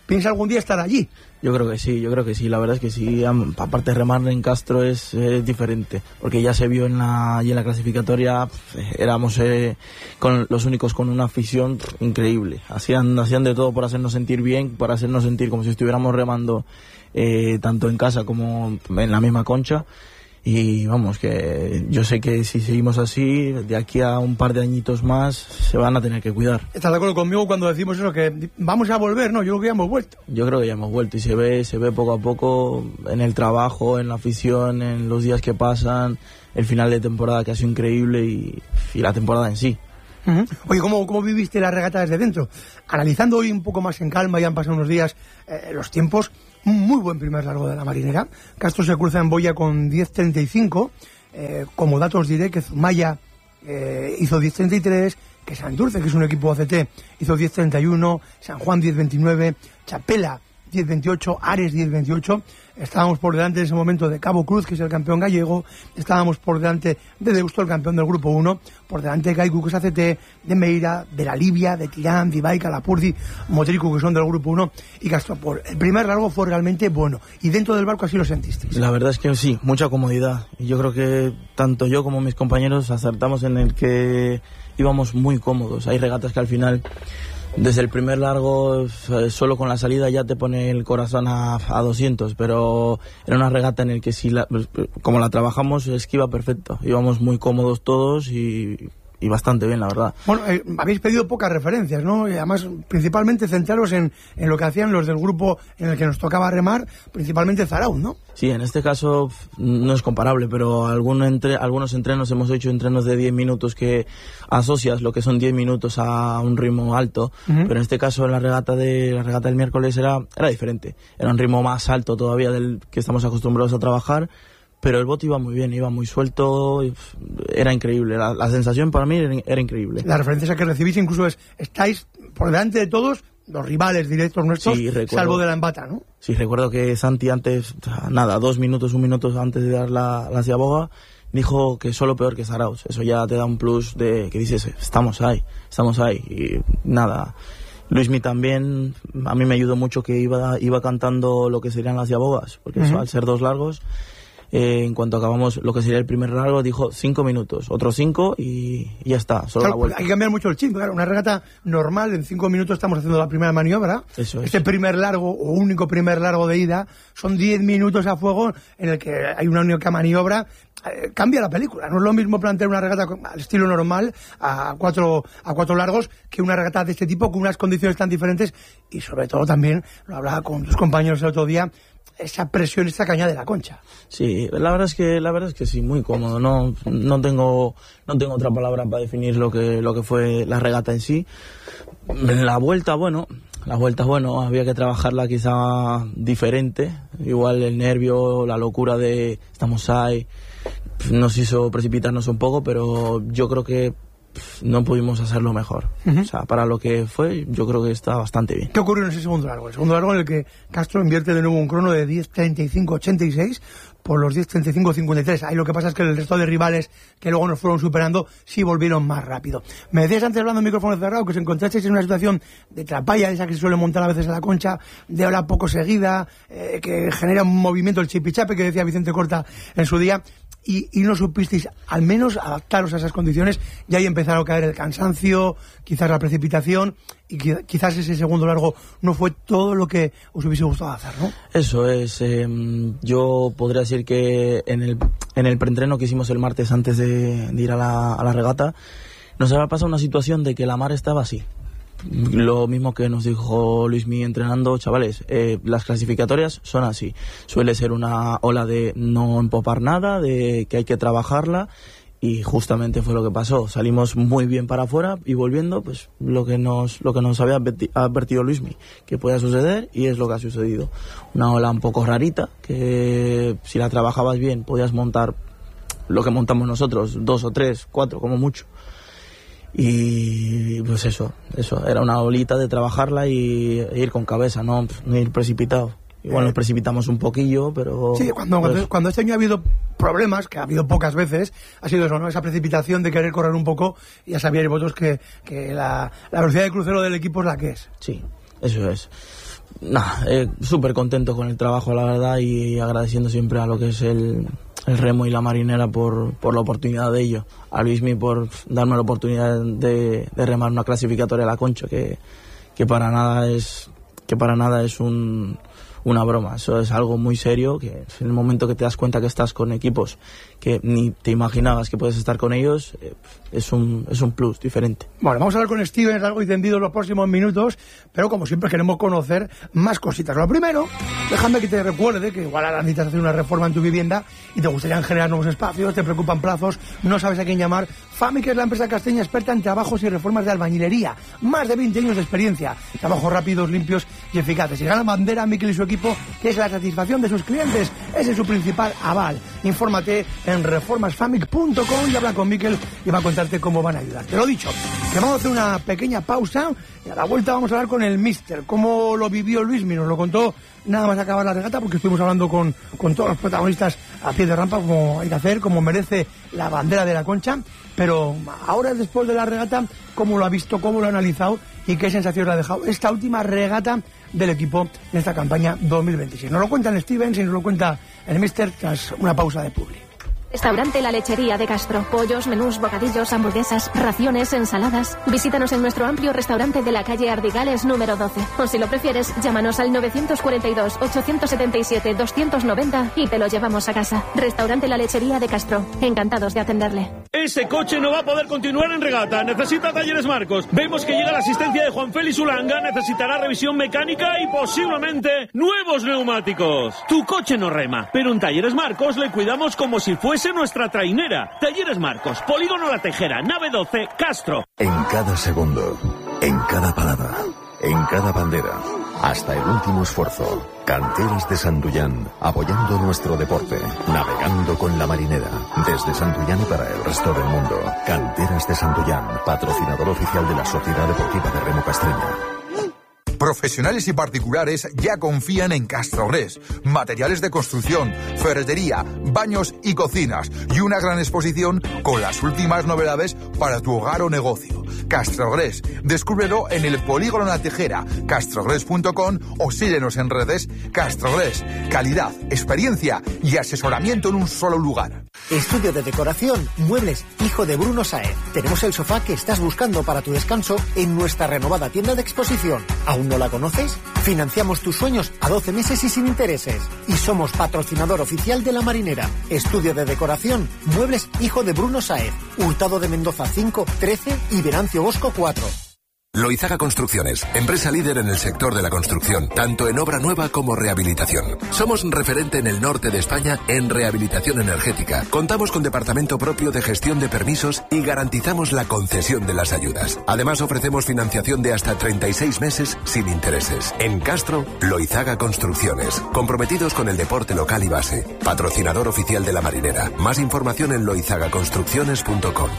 ¿Piensa algún día estar allí? Yo creo que sí, yo creo que sí, la verdad es que sí. Aparte de remar en Castro es eh, diferente, porque ya se vio en la, y en la clasificatoria, pff, éramos eh, con los únicos con una afición pff, increíble. Hacían, hacían de todo por hacernos sentir bien, por hacernos sentir como si estuviéramos remando eh, tanto en casa como en la misma concha. Y vamos, que yo sé que si seguimos así, de aquí a un par de añitos más, se van a tener que cuidar. ¿Estás de acuerdo conmigo cuando decimos eso, que vamos a volver? No, yo creo que ya hemos vuelto. Yo creo que ya hemos vuelto y se ve, se ve poco a poco en el trabajo, en la afición, en los días que pasan, el final de temporada que ha sido increíble y, y la temporada en sí. Uh-huh. Oye, ¿cómo, ¿cómo viviste la regata desde dentro? Analizando hoy un poco más en calma, ya han pasado unos días, eh, los tiempos, un muy buen primer largo de la marinera. Castro se cruza en boya con diez treinta y cinco, eh, como datos diré que Zumaya eh, hizo diez treinta y tres, que Santurce, que es un equipo A C T, hizo diez treinta y uno, San Juan diez veintinueve, Chapela diez veintiocho, Ares diez veintiocho. Estábamos por delante en ese momento de Cabo Cruz, que es el campeón gallego. Estábamos por delante de Deusto, el campeón del grupo uno. Por delante de Kaiku, que es A C T, de Meira, de la Libia, de Tirán, de Ibaica, Lapurdi, Motrico, que son del grupo uno. Y Castropol. El primer largo fue realmente bueno. Y dentro del barco así lo sentisteis. La verdad es que sí, mucha comodidad. Y yo creo que tanto yo como mis compañeros acertamos en el que íbamos muy cómodos. Hay regatas que al final, desde el primer largo, solo con la salida ya te pone el corazón a, a doscientos, pero era una regata en el que si la, como la trabajamos es que iba perfecto, íbamos muy cómodos todos y, y bastante bien, la verdad. Bueno, eh, habéis pedido pocas referencias, ¿no? Y además, principalmente centraros en, en lo que hacían los del grupo en el que nos tocaba remar, principalmente Zarauz, ¿no? Sí, en este caso no es comparable, pero algún entre, algunos entrenos hemos hecho entrenos de diez minutos que asocias lo que son diez minutos a un ritmo alto, uh-huh. Pero en este caso en la regata de la regata del miércoles era, era diferente, era un ritmo más alto todavía del que estamos acostumbrados a trabajar. Pero el bote iba muy bien, iba muy suelto, era increíble, la, la sensación para mí era, era increíble. Las referencias que recibís incluso es, estáis por delante de todos los rivales directos nuestros, sí, recuerdo, salvo de la embata, ¿no? Sí, recuerdo que Santi antes, nada, dos minutos, un minuto antes de dar la, la ciaboga, dijo que solo peor que Zarauz. Eso ya te da un plus de que dices, estamos ahí, estamos ahí, y nada. Luismi también, a mí me ayudó mucho que iba, iba cantando lo que serían las ciabogas, porque uh-huh. Eso al ser dos largos... Eh, en cuanto acabamos lo que sería el primer largo, dijo cinco minutos, otros cinco y, y ya está, solo claro, la vuelta. Hay que cambiar mucho el chip, claro, una regata normal, en cinco minutos estamos haciendo la primera maniobra. Eso es. Este primer largo o único primer largo de ida son diez minutos a fuego en el que hay una única maniobra. Eh, cambia la película, no es lo mismo plantear una regata al estilo normal a cuatro, a cuatro largos que una regata de este tipo con unas condiciones tan diferentes y sobre todo también, lo hablaba con tus compañeros el otro día, esa presión, esta caña de la concha. Sí, la verdad es que la verdad es que sí, muy cómodo. No, no tengo, no tengo otra palabra para definir lo que, lo que fue la regata en sí. La vuelta, bueno, la vuelta, bueno, había que trabajarla quizá diferente. Igual el nervio, la locura de estamos ahí, nos hizo precipitarnos un poco, pero yo creo que no pudimos hacerlo mejor. Uh-huh. O sea, para lo que fue, yo creo que está bastante bien. ¿Qué ocurrió en ese segundo largo? El segundo largo en el que Castro invierte de nuevo un crono de diez treinta y cinco ochenta y seis por los diez treinta y cinco cincuenta y tres. Ahí lo que pasa es que el resto de rivales que luego nos fueron superando sí volvieron más rápido. Me decías antes, hablando en micrófono cerrado, que os encontrasteis en una situación de trapalla, esa que se suele montar a veces en la concha, de ola poco seguida, eh, que genera un movimiento, el chipichape que decía Vicente Corta en su día. Y, y no supisteis al menos adaptaros a esas condiciones y ahí empezaron a caer el cansancio, quizás la precipitación y quizás ese segundo largo no fue todo lo que os hubiese gustado hacer, ¿no? Eso es, eh, yo podría decir que en el, en el preentreno que hicimos el martes antes de, de ir a la, a la regata nos había pasado una situación de que la mar estaba así. Lo mismo que nos dijo Luismi entrenando, chavales, eh, las clasificatorias son así, suele ser una ola de no empopar nada, de que hay que trabajarla y justamente fue lo que pasó, salimos muy bien para afuera y volviendo pues lo que nos lo que nos había advertido Luismi, que podía suceder y es lo que ha sucedido, una ola un poco rarita que si la trabajabas bien podías montar lo que montamos nosotros, dos o tres, cuatro como mucho. Y pues eso, eso, era una olita de trabajarla y e ir con cabeza, no, no ir precipitado. Igual nos precipitamos un poquillo, pero... Sí, cuando, pues... cuando, cuando este año ha habido problemas, que ha habido pocas veces, ha sido eso, ¿no? Esa precipitación de querer correr un poco, y ya sabíais vosotros que, que la, la velocidad de crucero del equipo es la que es. Sí, Eso es. Nada, eh, súper contento con el trabajo, la verdad, y agradeciendo siempre a lo que es el, el remo y la marinera por, por la oportunidad de ello. A Luismi por darme la oportunidad de, de remar una clasificatoria a la Concha, que, que para nada es que para nada es un, una broma. Eso es algo muy serio, que en el momento que te das cuenta que estás con equipos que ni te imaginabas que puedes estar con ellos, eh, es un es un plus diferente. Bueno, vamos a hablar con Steven largo y tendido en los próximos minutos, pero como siempre queremos conocer más cositas. Lo primero, déjame que te recuerde que igual ahora necesitas hacer una reforma en tu vivienda y te gustaría generar nuevos espacios, te preocupan plazos, no sabes a quién llamar. Famic es la empresa casteña experta en trabajos y reformas de albañilería. Más de veinte años de experiencia. Trabajos rápidos, limpios y eficaces. Y gana bandera Miquel y su equipo, que es la satisfacción de sus clientes. Ese es su principal aval. Infórmate en reformas famic punto com y habla con Miquel y va a contarte cómo van a ayudar. Te lo he dicho, que vamos a hacer una pequeña pausa y a la vuelta vamos a hablar con el míster. Cómo lo vivió Luismi, nos lo contó nada más acabar la regata, porque estuvimos hablando con, con todos los protagonistas a pie de rampa, como hay que hacer, como merece la bandera de la Concha. Pero ahora, después de la regata, cómo lo ha visto, cómo lo ha analizado y qué sensación le ha dejado esta última regata del equipo en esta campaña dos mil veintiséis. Nos lo cuentan Stevens y nos lo cuenta el míster tras una pausa de publi. Restaurante La Lechería de Castro. Pollos, menús, bocadillos, hamburguesas, raciones, ensaladas. Visítanos en nuestro amplio restaurante de la calle Ardigales número doce. O si lo prefieres, llámanos al nueve cuatro dos, ocho siete siete, dos nueve cero y te lo llevamos a casa. Restaurante La Lechería de Castro. Encantados de atenderle. Ese coche no va a poder continuar en regata. Necesita Talleres Marcos. Vemos que llega la asistencia de Juan Félix Ulanga. Necesitará revisión mecánica y posiblemente nuevos neumáticos. Tu coche no rema, pero en Talleres Marcos le cuidamos como si fuese nuestra trainera. Talleres Marcos, Polígono La Tejera, nave doce, Castro. En cada segundo, en cada palabra, en cada bandera, hasta el último esfuerzo. Canteras de Santullán, apoyando nuestro deporte, navegando con la marinera, desde Santullán y para el resto del mundo. Canteras de Santullán, patrocinador oficial de la Sociedad Deportiva de Remo Castreña. Profesionales y particulares ya confían en Castrogres. Materiales de construcción, ferretería, baños y cocinas. Y una gran exposición con las últimas novedades para tu hogar o negocio. Castrogres. Descúbrelo en el Polígono La Tejera, castrogres punto com o síguenos en redes. Castrogres. Calidad, experiencia y asesoramiento en un solo lugar. Estudio de decoración, muebles, hijo de Bruno Saez. Tenemos el sofá que estás buscando para tu descanso en nuestra renovada tienda de exposición. ¿Aún no la conoces? Financiamos tus sueños a doce meses y sin intereses. Y somos patrocinador oficial de La Marinera. Estudio de decoración, muebles, hijo de Bruno Saez. Hurtado de Mendoza cinco, trece y Venancio Bosco cuatro. Loizaga Construcciones, empresa líder en el sector de la construcción, tanto en obra nueva como rehabilitación. Somos referente en el norte de España en rehabilitación energética. Contamos con departamento propio de gestión de permisos y garantizamos la concesión de las ayudas. Además, ofrecemos financiación de hasta treinta y seis meses sin intereses. En Castro, Loizaga Construcciones, comprometidos con el deporte local y base. Patrocinador oficial de La Marinera. Más información en loizaga construcciones punto com.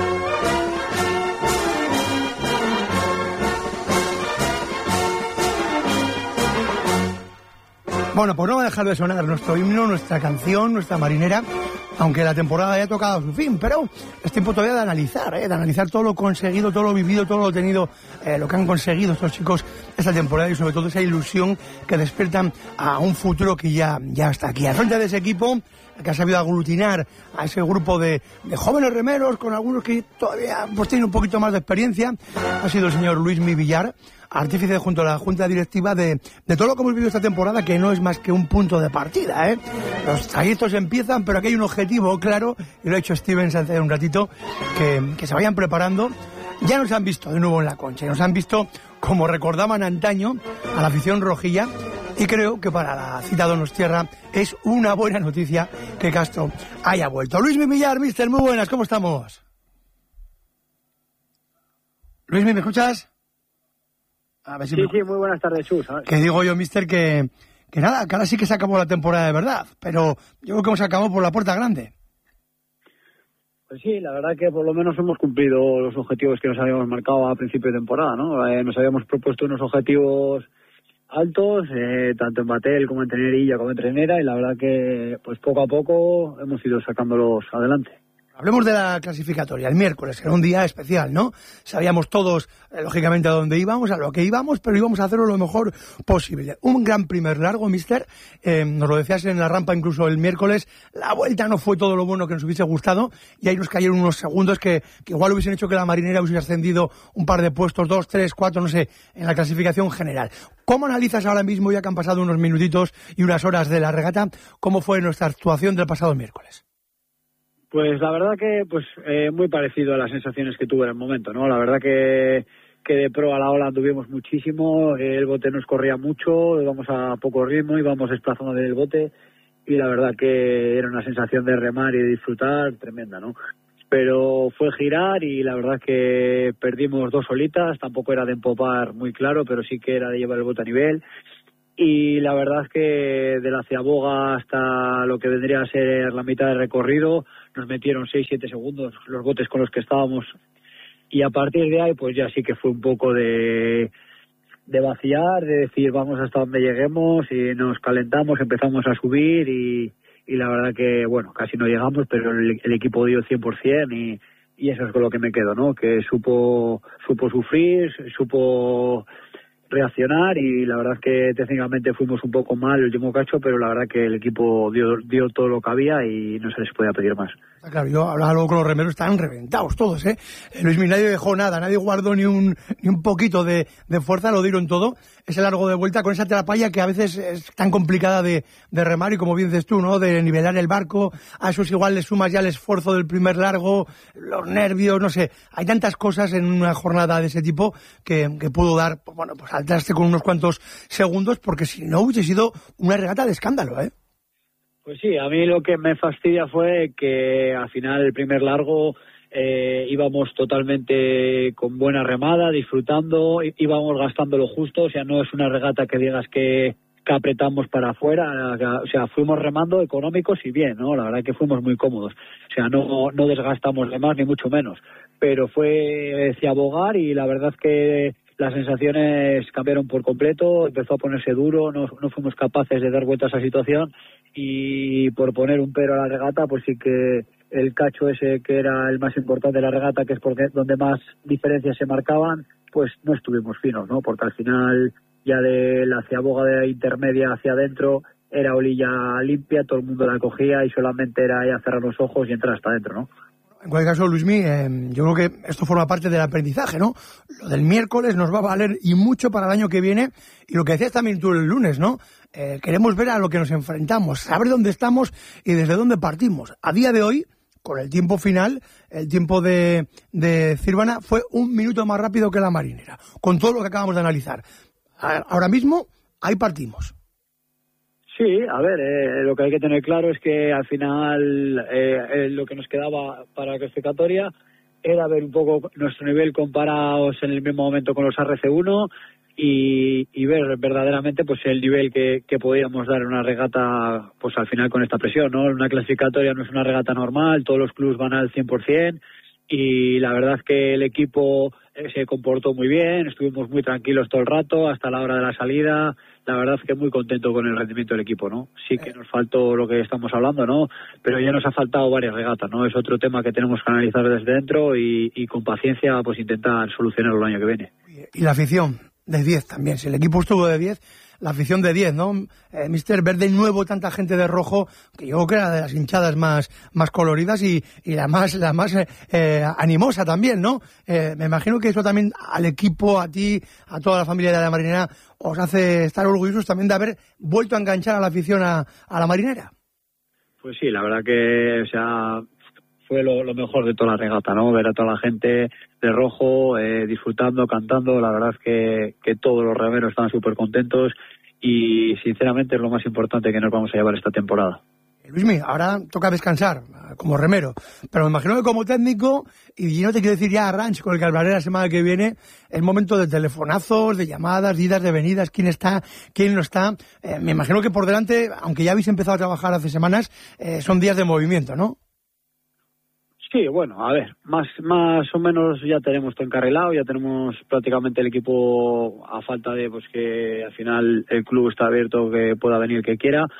Bueno, pues no va a dejar de sonar nuestro himno, nuestra canción, nuestra marinera, aunque la temporada haya tocado a su fin, pero es tiempo todavía de analizar, ¿eh? de analizar todo lo conseguido, todo lo vivido, todo lo tenido, eh, lo que han conseguido estos chicos esta temporada y sobre todo esa ilusión que despiertan a un futuro que ya, ya está aquí. Al frente de ese equipo, que ha sabido aglutinar a ese grupo de, de jóvenes remeros, con algunos que todavía pues tienen un poquito más de experiencia, ha sido el señor Luismi Villar, artífice junto a la Junta Directiva de, de todo lo que hemos vivido esta temporada, que no es más que un punto de partida, ¿eh? Los trayectos empiezan, pero aquí hay un objetivo claro, y lo ha hecho Stevens hace un ratito, que, que se vayan preparando. Ya nos han visto de nuevo en la Concha, nos han visto como recordaban antaño a la afición rojilla, y creo que para la cita Donostierra es una buena noticia que Castro haya vuelto. Luismi Villar, mister, muy buenas, ¿cómo estamos? Luismi, ¿me escuchas? A ver si sí, me... sí, muy buenas tardes, Chus. Que digo yo, mister, que, que nada, que ahora sí que se acabó la temporada de verdad, pero yo creo que hemos acabado por la puerta grande. Pues sí, la verdad que por lo menos hemos cumplido los objetivos que nos habíamos marcado a principio de temporada, ¿no? Eh, nos habíamos propuesto unos objetivos altos, eh, tanto en Batel como en Tenerilla como en Trenera, y la verdad que pues poco a poco hemos ido sacándolos adelante. Hablemos de la clasificatoria. El miércoles era un día especial, ¿no? Sabíamos todos, eh, lógicamente, a dónde íbamos, a lo que íbamos, pero íbamos a hacerlo lo mejor posible. Un gran primer largo, mister. Eh, nos lo decías en la rampa incluso el miércoles. La vuelta no fue todo lo bueno que nos hubiese gustado y ahí nos cayeron unos segundos que, que igual hubiesen hecho que la Marinera hubiese ascendido un par de puestos, dos, tres, cuatro, no sé, en la clasificación general. ¿Cómo analizas ahora mismo, ya que han pasado unos minutitos y unas horas de la regata, cómo fue nuestra actuación del pasado miércoles? Pues la verdad que pues eh, muy parecido a las sensaciones que tuve en el momento, ¿no? La verdad que, que de pro a la ola anduvimos muchísimo, el bote nos corría mucho, íbamos a poco ritmo, íbamos desplazando del bote y la verdad que era una sensación de remar y de disfrutar tremenda, ¿no? Pero fue girar y la verdad que perdimos dos olitas, tampoco era de empopar muy claro, pero sí que era de llevar el bote a nivel. Y la verdad es que de la Ciaboga hasta lo que vendría a ser la mitad del recorrido nos metieron seis siete segundos los botes con los que estábamos y a partir de ahí pues ya sí que fue un poco de, de vaciar, de decir vamos hasta donde lleguemos y nos calentamos, empezamos a subir y, y la verdad que bueno, casi no llegamos, pero el, el equipo dio cien por ciento y, y eso es con lo que me quedo, ¿no? Que supo, supo sufrir, supo reaccionar y la verdad es que técnicamente fuimos un poco mal el último cacho, pero la verdad que el equipo dio, dio todo lo que había y no se les podía pedir más. Claro, yo hablaba luego con los remeros, estaban reventados todos, ¿eh? Luis Miguel, nadie dejó nada, nadie guardó ni un ni un poquito de, de fuerza, lo dieron todo. Ese largo de vuelta con esa trapalla que a veces es tan complicada de, de remar y como bien dices tú, ¿no? De nivelar el barco, a eso es igual le sumas ya el esfuerzo del primer largo, los nervios, no sé. Hay tantas cosas en una jornada de ese tipo que, que pudo dar, bueno, pues al traste con unos cuantos segundos porque si no hubiese sido una regata de escándalo, ¿eh? Pues sí, a mí lo que me fastidia fue que al final el primer largo eh, íbamos totalmente con buena remada, disfrutando, íbamos gastando lo justo, o sea, no es una regata que digas que, que apretamos para afuera, o sea, fuimos remando económicos y bien, ¿no? La verdad que fuimos muy cómodos, o sea, no, no desgastamos de más ni mucho menos, pero fue ciabogar y la verdad que las sensaciones cambiaron por completo, empezó a ponerse duro, no, no fuimos capaces de dar vuelta a esa situación y por poner un pero a la regata, pues sí que el cacho ese que era el más importante de la regata, que es porque donde más diferencias se marcaban, pues no estuvimos finos, ¿no? Porque al final ya de la ciaboga de intermedia hacia adentro era olilla limpia, todo el mundo la cogía y solamente era ya cerrar los ojos y entrar hasta adentro, ¿no? En cualquier caso, Luismi, eh, yo creo que esto forma parte del aprendizaje, ¿no? Lo del miércoles nos va a valer y mucho para el año que viene. Y lo que decías también tú el lunes, ¿no? Eh, queremos ver a lo que nos enfrentamos, saber dónde estamos y desde dónde partimos. A día de hoy, con el tiempo final, el tiempo de, de Cirvana fue un minuto más rápido que la Marinera, con todo lo que acabamos de analizar. Ahora mismo, ahí partimos. Sí, a ver, eh, lo que hay que tener claro es que al final eh, eh, lo que nos quedaba para la clasificatoria era ver un poco nuestro nivel comparados en el mismo momento con los R C uno y, y ver verdaderamente pues el nivel que, que podíamos dar en una regata pues al final con esta presión, ¿no? Una clasificatoria no es una regata normal, todos los clubs van al cien por ciento y la verdad es que el equipo se comportó muy bien, estuvimos muy tranquilos todo el rato hasta la hora de la salida. La verdad es que muy contento con el rendimiento del equipo, ¿no? Sí que nos faltó lo que estamos hablando, ¿no? Pero ya nos ha faltado varias regatas, ¿no? Es otro tema que tenemos que analizar desde dentro y, y con paciencia pues intentar solucionarlo el año que viene. Y la afición de diez también, si el equipo estuvo de diez, la afición de diez, ¿no? Eh, mister ver de nuevo tanta gente de rojo, que yo creo que era de las hinchadas más, más coloridas y, y la más, la más eh, eh, animosa también, ¿no? Eh, me imagino que eso también al equipo, a ti, a toda la familia de la Marinera, os hace estar orgullosos también de haber vuelto a enganchar a la afición a, a la Marinera. Pues sí, la verdad que, o sea, fue lo, lo mejor de toda la regata, ¿no? Ver a toda la gente de rojo, eh, disfrutando, cantando, la verdad es que, que todos los remeros estaban súper contentos y sinceramente es lo más importante que nos vamos a llevar esta temporada. Luismi, ahora toca descansar como remero, pero me imagino que como técnico, y yo no te quiero decir ya a Ranch con el que hablaré la semana que viene, es momento de telefonazos, de llamadas, de idas, de venidas, quién está, quién no está. Eh, me imagino que por delante, aunque ya habéis empezado a trabajar hace semanas, eh, son días de movimiento, ¿no? Sí, bueno, a ver, más más o menos ya tenemos todo encarrilado, ya tenemos prácticamente el equipo a falta de pues que al final el club está abierto, que pueda venir el que quiera.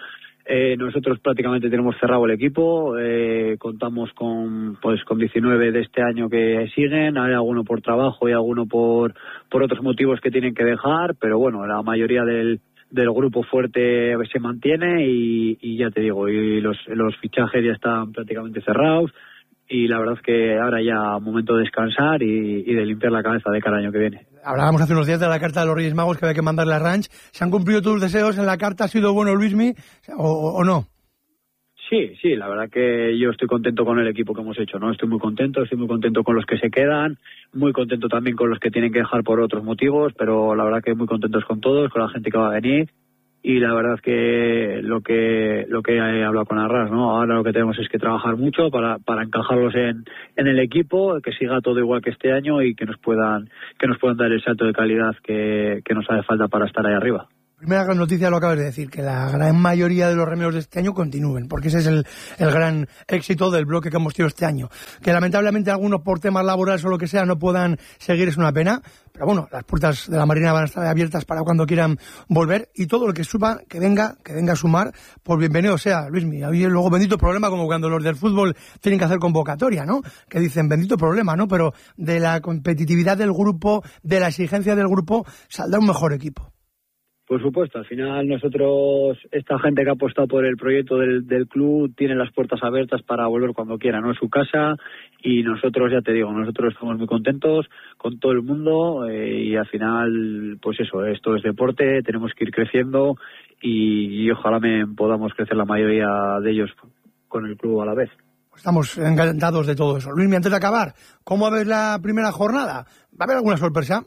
Eh, nosotros prácticamente tenemos cerrado el equipo, eh, contamos con pues con diecinueve de este año que siguen, hay alguno por trabajo y alguno por por otros motivos que tienen que dejar, pero bueno, la mayoría del del grupo fuerte se mantiene y, y ya te digo, y los los fichajes ya están prácticamente cerrados y la verdad es que ahora ya momento de descansar y, y de limpiar la cabeza de cara al año que viene. Hablábamos hace unos días de la carta de los Reyes Magos que había que mandarle a Ranch. ¿Se han cumplido tus deseos en la carta? ¿Ha sido bueno, Luismi, o, o no? Sí, sí, la verdad que yo estoy contento con el equipo que hemos hecho, ¿no? Estoy muy contento, estoy muy contento con los que se quedan, muy contento también con los que tienen que dejar por otros motivos, pero la verdad que muy contentos con todos, con la gente que va a venir. Y la verdad es que lo que lo que he hablado con Arras, ¿no? Ahora lo que tenemos es que trabajar mucho para para encajarlos en, en el equipo, que siga todo igual que este año y que nos puedan que nos puedan dar el salto de calidad que, que nos hace falta para estar ahí arriba. Primera gran noticia, lo acabas de decir, que la gran mayoría de los remeros de este año continúen, porque ese es el, el gran éxito del bloque que hemos tenido este año. Que lamentablemente algunos por temas laborales o lo que sea no puedan seguir es una pena, pero bueno, las puertas de la Marina van a estar abiertas para cuando quieran volver y todo lo que suba, que venga, que venga a sumar, pues bienvenido sea, Luismi. Y luego bendito problema, como cuando los del fútbol tienen que hacer convocatoria, ¿no? Que dicen bendito problema, ¿no? Pero de la competitividad del grupo, de la exigencia del grupo, saldrá un mejor equipo. Por supuesto, al final nosotros, esta gente que ha apostado por el proyecto del, del club, tiene las puertas abiertas para volver cuando quiera, ¿no? Es su casa y nosotros, ya te digo, nosotros estamos muy contentos con todo el mundo eh, y al final, pues eso, esto es deporte, tenemos que ir creciendo y, y ojalá me podamos crecer la mayoría de ellos con el club a la vez. Estamos encantados de todo eso. Luismi, antes de acabar, ¿cómo ves la primera jornada? ¿Va a haber alguna sorpresa?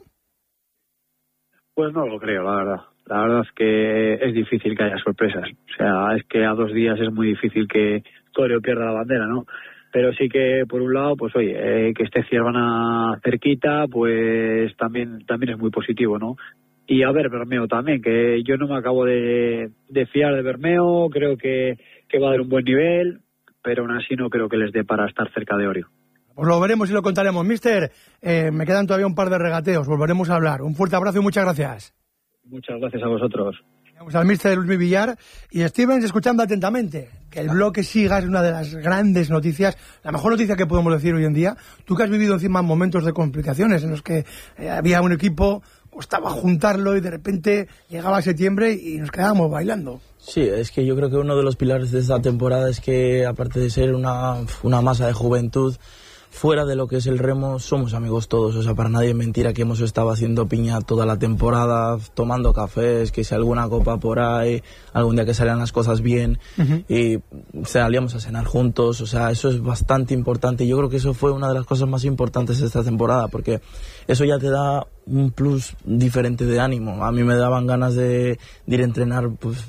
Pues no lo creo, la verdad. La verdad es que es difícil que haya sorpresas. O sea, es que a dos días es muy difícil que Toreo pierda la bandera, ¿no? Pero sí que, por un lado, pues oye, eh, que esté Ciervana cerquita, pues también también es muy positivo, ¿no? Y a ver, Bermeo también, que yo no me acabo de, de fiar de Bermeo, creo que, que va a dar un buen nivel, pero aún así no creo que les dé para estar cerca de Orio. Pues lo veremos y lo contaremos. Mister, eh, me quedan todavía un par de regateos, volveremos a hablar. Un fuerte abrazo y muchas gracias. Muchas gracias a vosotros. Vamos al mister Luismi Villar y Stevens escuchando atentamente. Que el bloque siga es una de las grandes noticias, la mejor noticia que podemos decir hoy en día. Tú que has vivido encima momentos de complicaciones en los que eh, había un equipo, costaba juntarlo y de repente llegaba septiembre y nos quedábamos bailando. Sí, es que yo creo que uno de los pilares de esta temporada es que, aparte de ser una, una masa de juventud, fuera de lo que es el remo, somos amigos todos. O sea, para nadie es mentira que hemos estado haciendo piña toda la temporada, tomando cafés, que si alguna copa por ahí, algún día que salían las cosas bien, uh-huh. y salíamos a cenar juntos. O sea, eso es bastante importante. Yo creo que eso fue una de las cosas más importantes de esta temporada, porque eso ya te da un plus diferente de ánimo. A mí me daban ganas de, de ir a entrenar, pues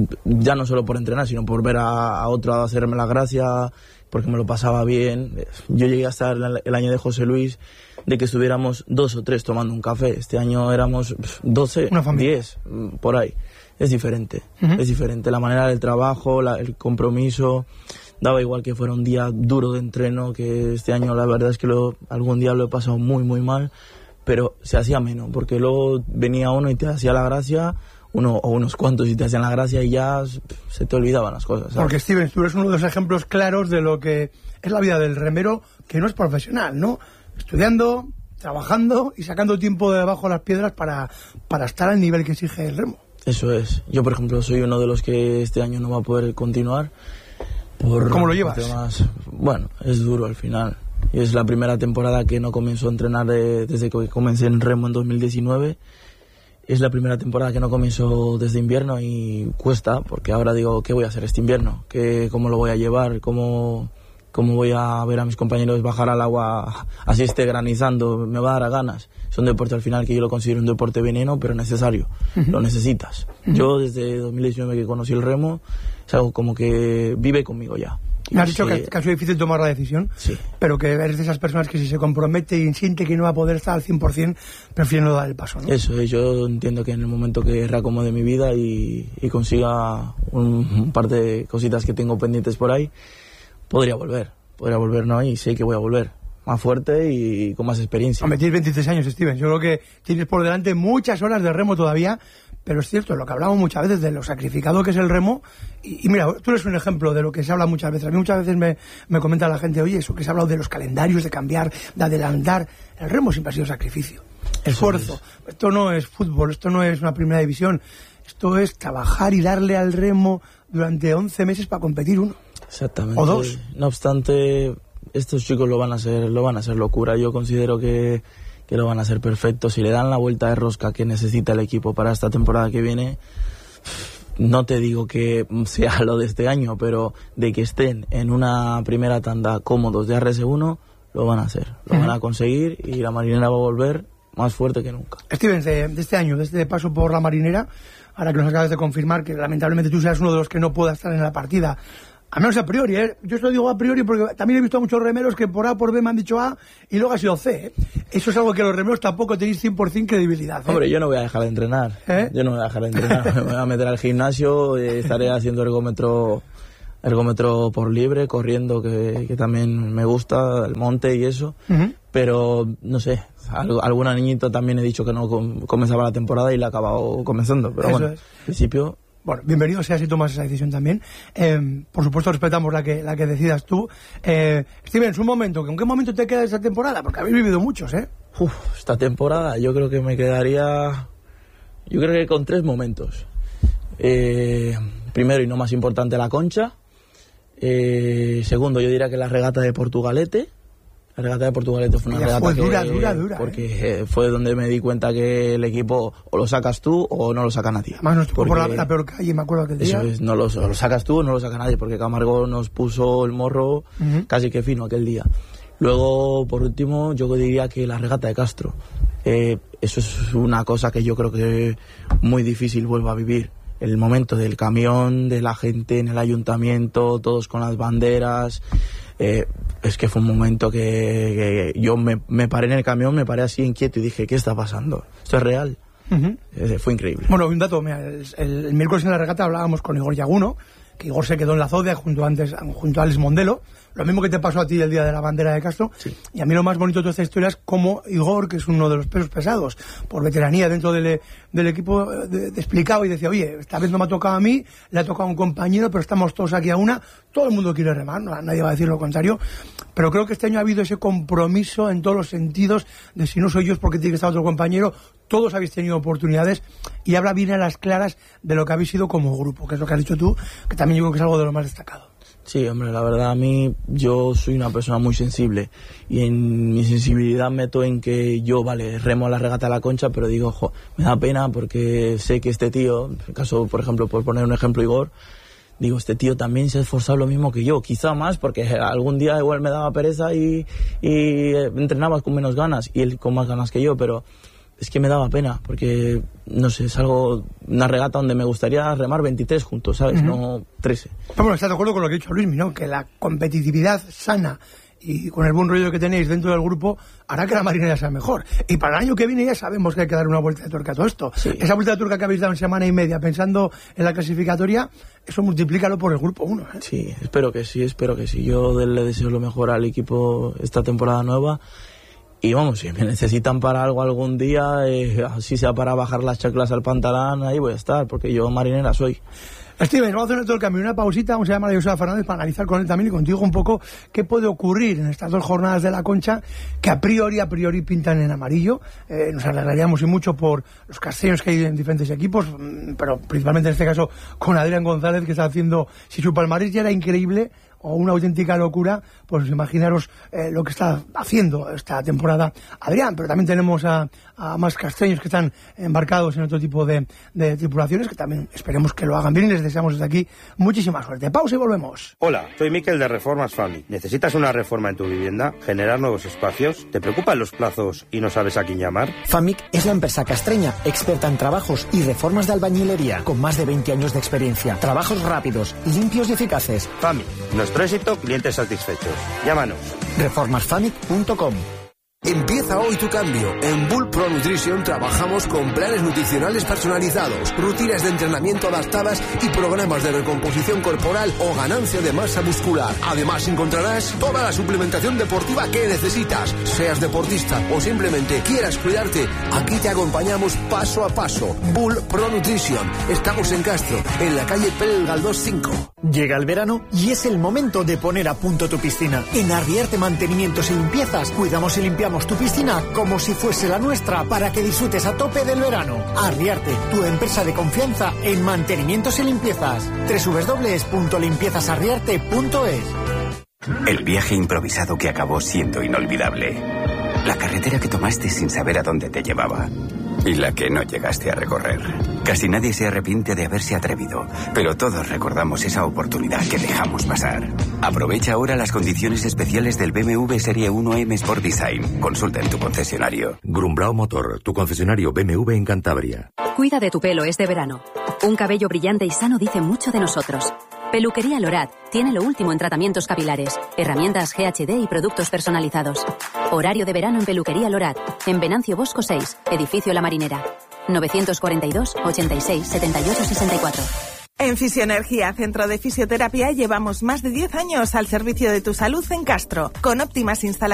ya no solo por entrenar, sino por ver a, a otro a hacerme la gracia, porque me lo pasaba bien. Yo llegué a estar el año de José Luis, de que estuviéramos dos o tres tomando un café. Este año éramos doce, diez, por ahí. Es diferente, uh-huh. es diferente. La manera del trabajo, la, el compromiso, daba igual que fuera un día duro de entreno, que este año la verdad es que lo, algún día lo he pasado muy, muy mal, pero se hacía menos, porque luego venía uno y te hacía la gracia, uno o unos cuantos y te hacían la gracia y ya se te olvidaban las cosas, ¿sabes? Porque Steven, tú eres uno de los ejemplos claros de lo que es la vida del remero, que no es profesional, ¿no? Estudiando, trabajando y sacando tiempo de debajo de las piedras para, para estar al nivel que exige el remo. Eso es. Yo, por ejemplo, soy uno de los que este año no va a poder continuar. Por ¿Cómo lo llevas? Temas, bueno, es duro al final. Y es la primera temporada que no comienzo a entrenar de, desde que comencé en remo en dos mil diecinueve. Es la primera temporada que no comienzo desde invierno y cuesta, porque ahora digo, ¿qué voy a hacer este invierno? ¿Qué, ¿Cómo lo voy a llevar? ¿Cómo, ¿Cómo voy a ver a mis compañeros bajar al agua así esté granizando? Me va a dar a ganas. Es un deporte al final que yo lo considero un deporte veneno, pero necesario. Uh-huh. Lo necesitas. Uh-huh. Yo desde dos mil diecinueve que conocí el remo, es algo como que vive conmigo ya. Me has dicho que, que ha sido difícil tomar la decisión, sí. pero que eres de esas personas que si se compromete y siente que no va a poder estar al cien por ciento, prefieren no dar el paso, ¿no? Eso, yo entiendo que en el momento que reacomode mi vida y, y consiga un, un par de cositas que tengo pendientes por ahí, podría volver, podría volver, ¿no? Y sé que voy a volver, más fuerte y con más experiencia. Hombre, tienes veintitrés años, Steven, yo creo que tienes por delante muchas horas de remo todavía, pero es cierto, lo que hablamos muchas veces de lo sacrificado que es el remo, y, y mira, tú eres un ejemplo de lo que se habla muchas veces. A mí muchas veces me, me comenta la gente, oye, eso que se ha hablado de los calendarios, de cambiar, de adelantar, el remo siempre ha sido sacrificio, esfuerzo. Esto no es fútbol, esto no es una primera división, esto es trabajar y darle al remo durante once meses para competir uno. Exactamente. O dos. No obstante, estos chicos lo van a hacer, lo van a hacer locura. Yo considero que, que lo van a hacer perfecto. Si le dan la vuelta de rosca que necesita el equipo para esta temporada que viene, no te digo que sea lo de este año, pero de que estén en una primera tanda cómodos de R S uno, lo van a hacer. Lo uh-huh. van a conseguir y la Marinera va a volver más fuerte que nunca. Steven, de, de este año, de este paso por la Marinera, ahora que nos acabas de confirmar que lamentablemente tú seas uno de los que no pueda estar en la partida, a menos a priori, ¿eh? Yo esto lo digo a priori porque también he visto a muchos remeros que por A por B me han dicho A y luego ha sido C, ¿eh? Eso es algo que los remeros tampoco tenéis cien por ciento credibilidad, ¿eh? Hombre, yo no voy a dejar de entrenar, ¿Eh? yo no voy a dejar de entrenar, me voy a meter al gimnasio, eh, estaré haciendo ergómetro ergómetro por libre, corriendo, que, que también me gusta, el monte y eso, uh-huh. pero no sé, alguna niñita también he dicho que no comenzaba la temporada y la he acabado comenzando, pero eso bueno, es. al principio... Bueno, bienvenido sea si tomas esa decisión también. Eh, por supuesto respetamos la que la que decidas tú. Eh, Steven, es un momento, ¿en qué momento te queda esa temporada? Porque habéis vivido muchos, ¿eh? Uf, esta temporada yo creo que me quedaría... Yo creo que con tres momentos. Eh, primero y no más importante, la Concha. Eh, segundo, yo diría que la regata de Portugalete. La regata de Portugalete fue una Ella regata fue que, dura, dura, dura. porque eh. fue donde me di cuenta que el equipo o lo sacas tú o no lo saca nadie. Además nos tocó por la, la peor calle, me acuerdo aquel día. Eso es, no lo, o lo sacas tú o no lo saca nadie, porque Camargo nos puso el morro uh-huh. casi que fino aquel día. Luego, por último, yo diría que la regata de Castro. Eh, eso es una cosa que yo creo que muy difícil vuelvo a vivir. El momento del camión, de la gente en el ayuntamiento, todos con las banderas... Eh, es que fue un momento que, que yo me, me paré en el camión, me paré así inquieto y dije, ¿qué está pasando? ¿Esto es real? Uh-huh. Eh, fue increíble. Bueno, un dato, mira, el, el, el miércoles en la regata hablábamos con Igor Yaguno, que Igor se quedó en la Zodia junto, antes, junto a Alex Mondelo, lo mismo que te pasó a ti el día de la bandera de Castro, sí. Y a mí lo más bonito de toda esta historia es cómo Igor, que es uno de los pesos pesados, por veteranía dentro del, del equipo, de, de explicaba y decía, oye, esta vez no me ha tocado a mí, le ha tocado a un compañero, pero estamos todos aquí a una, todo el mundo quiere remar, no, nadie va a decir lo contrario, pero creo que este año ha habido ese compromiso en todos los sentidos, de si no soy yo es porque tiene que estar otro compañero, todos habéis tenido oportunidades, y habla bien a las claras de lo que habéis sido como grupo, que es lo que has dicho tú, que también yo creo que es algo de lo más destacado. Sí, hombre, la verdad a mí, yo soy una persona muy sensible y en mi sensibilidad meto en que yo, vale, remo la regata a la Concha, pero digo, ojo, me da pena porque sé que este tío, en el caso, por ejemplo, por poner un ejemplo, Igor, digo, este tío también se ha esforzado lo mismo que yo, quizá más, porque algún día igual me daba pereza y, y entrenaba con menos ganas y él con más ganas que yo, pero... Es que me daba pena, porque, no sé, es algo, una regata donde me gustaría remar veintitrés juntos, ¿sabes? Uh-huh. No trece. Bueno, está de acuerdo con lo que ha dicho Luismi, ¿no? Que la competitividad sana y con el buen rollo que tenéis dentro del grupo hará que la Marinera sea mejor. Y para el año que viene ya sabemos que hay que dar una vuelta de tuerca a todo esto. Sí. Esa vuelta de tuerca que habéis dado en semana y media pensando en la clasificatoria, eso multiplícalo por el grupo uno, ¿eh? Sí, espero que sí, espero que sí. Yo le deseo lo mejor al equipo esta temporada nueva. Y vamos, si me necesitan para algo algún día, eh, así sea para bajar las chaclas al pantalón, ahí voy a estar, porque yo marinera soy. Steven, vamos a hacer todo el cambio, una pausita, vamos a llamar a Joseba Fernández para analizar con él también y contigo un poco qué puede ocurrir en estas dos jornadas de la Concha, que a priori, a priori pintan en amarillo. Eh, nos alegraríamos y mucho por los castellos que hay en diferentes equipos, pero principalmente en este caso con Adrián González, que está haciendo, si su palmarés ya era increíble, o una auténtica locura, pues imaginaros eh, lo que está haciendo esta temporada Adrián, pero también tenemos a, a más castellos que están embarcados en otro tipo de, de tripulaciones, que también esperemos que lo hagan bien y les deseamos desde aquí muchísima suerte. Pausa y volvemos. Hola, soy Miquel de Reformas Fami. ¿Necesitas una reforma en tu vivienda? ¿Generar nuevos espacios? ¿Te preocupan los plazos y no sabes a quién llamar? Famic es la empresa castreña, experta en trabajos y reformas de albañilería, con más de veinte años de experiencia. Trabajos rápidos, limpios y eficaces. Famic, nuestro éxito, clientes satisfechos. Llámanos. reformas famic punto com. Empieza Empieza hoy tu cambio. En Bull Pro Nutrition trabajamos con planes nutricionales personalizados, rutinas de entrenamiento adaptadas y programas de recomposición corporal o ganancia de masa muscular. Además encontrarás toda la suplementación deportiva que necesitas. Seas deportista o simplemente quieras cuidarte, aquí te acompañamos paso a paso. Bull Pro Nutrition. Estamos en Castro, en la calle Pérez Galdós cinco. Llega el verano y es el momento de poner a punto tu piscina. En Arriarte Mantenimientos y Limpiezas cuidamos y limpiamos tu piscina como si fuese la nuestra para que disfrutes a tope del verano. Arriarte, tu empresa de confianza en mantenimientos y limpiezas. doble u doble u doble u punto limpiezasarriarte punto es. El viaje improvisado que acabó siendo inolvidable. La carretera que tomaste sin saber a dónde te llevaba. Y la que no llegaste a recorrer. Casi nadie se arrepiente de haberse atrevido, pero todos recordamos esa oportunidad que dejamos pasar. Aprovecha ahora las condiciones especiales del B M W Serie uno M Sport Design. Consulta en tu concesionario. Grumbrao Motor, tu concesionario B M W en Cantabria. Cuida de tu pelo este verano. Un cabello brillante y sano dice mucho de nosotros. Peluquería Lorat tiene lo último en tratamientos capilares, herramientas G H D y productos personalizados. Horario de verano en Peluquería Lorat, en Venancio Bosco seis, Edificio La Marinera. novecientos cuarenta y dos, ochenta y seis, setenta y ocho, sesenta y cuatro. En Fisioenergía, Centro de Fisioterapia, llevamos más de diez años al servicio de tu salud en Castro, con óptimas instalaciones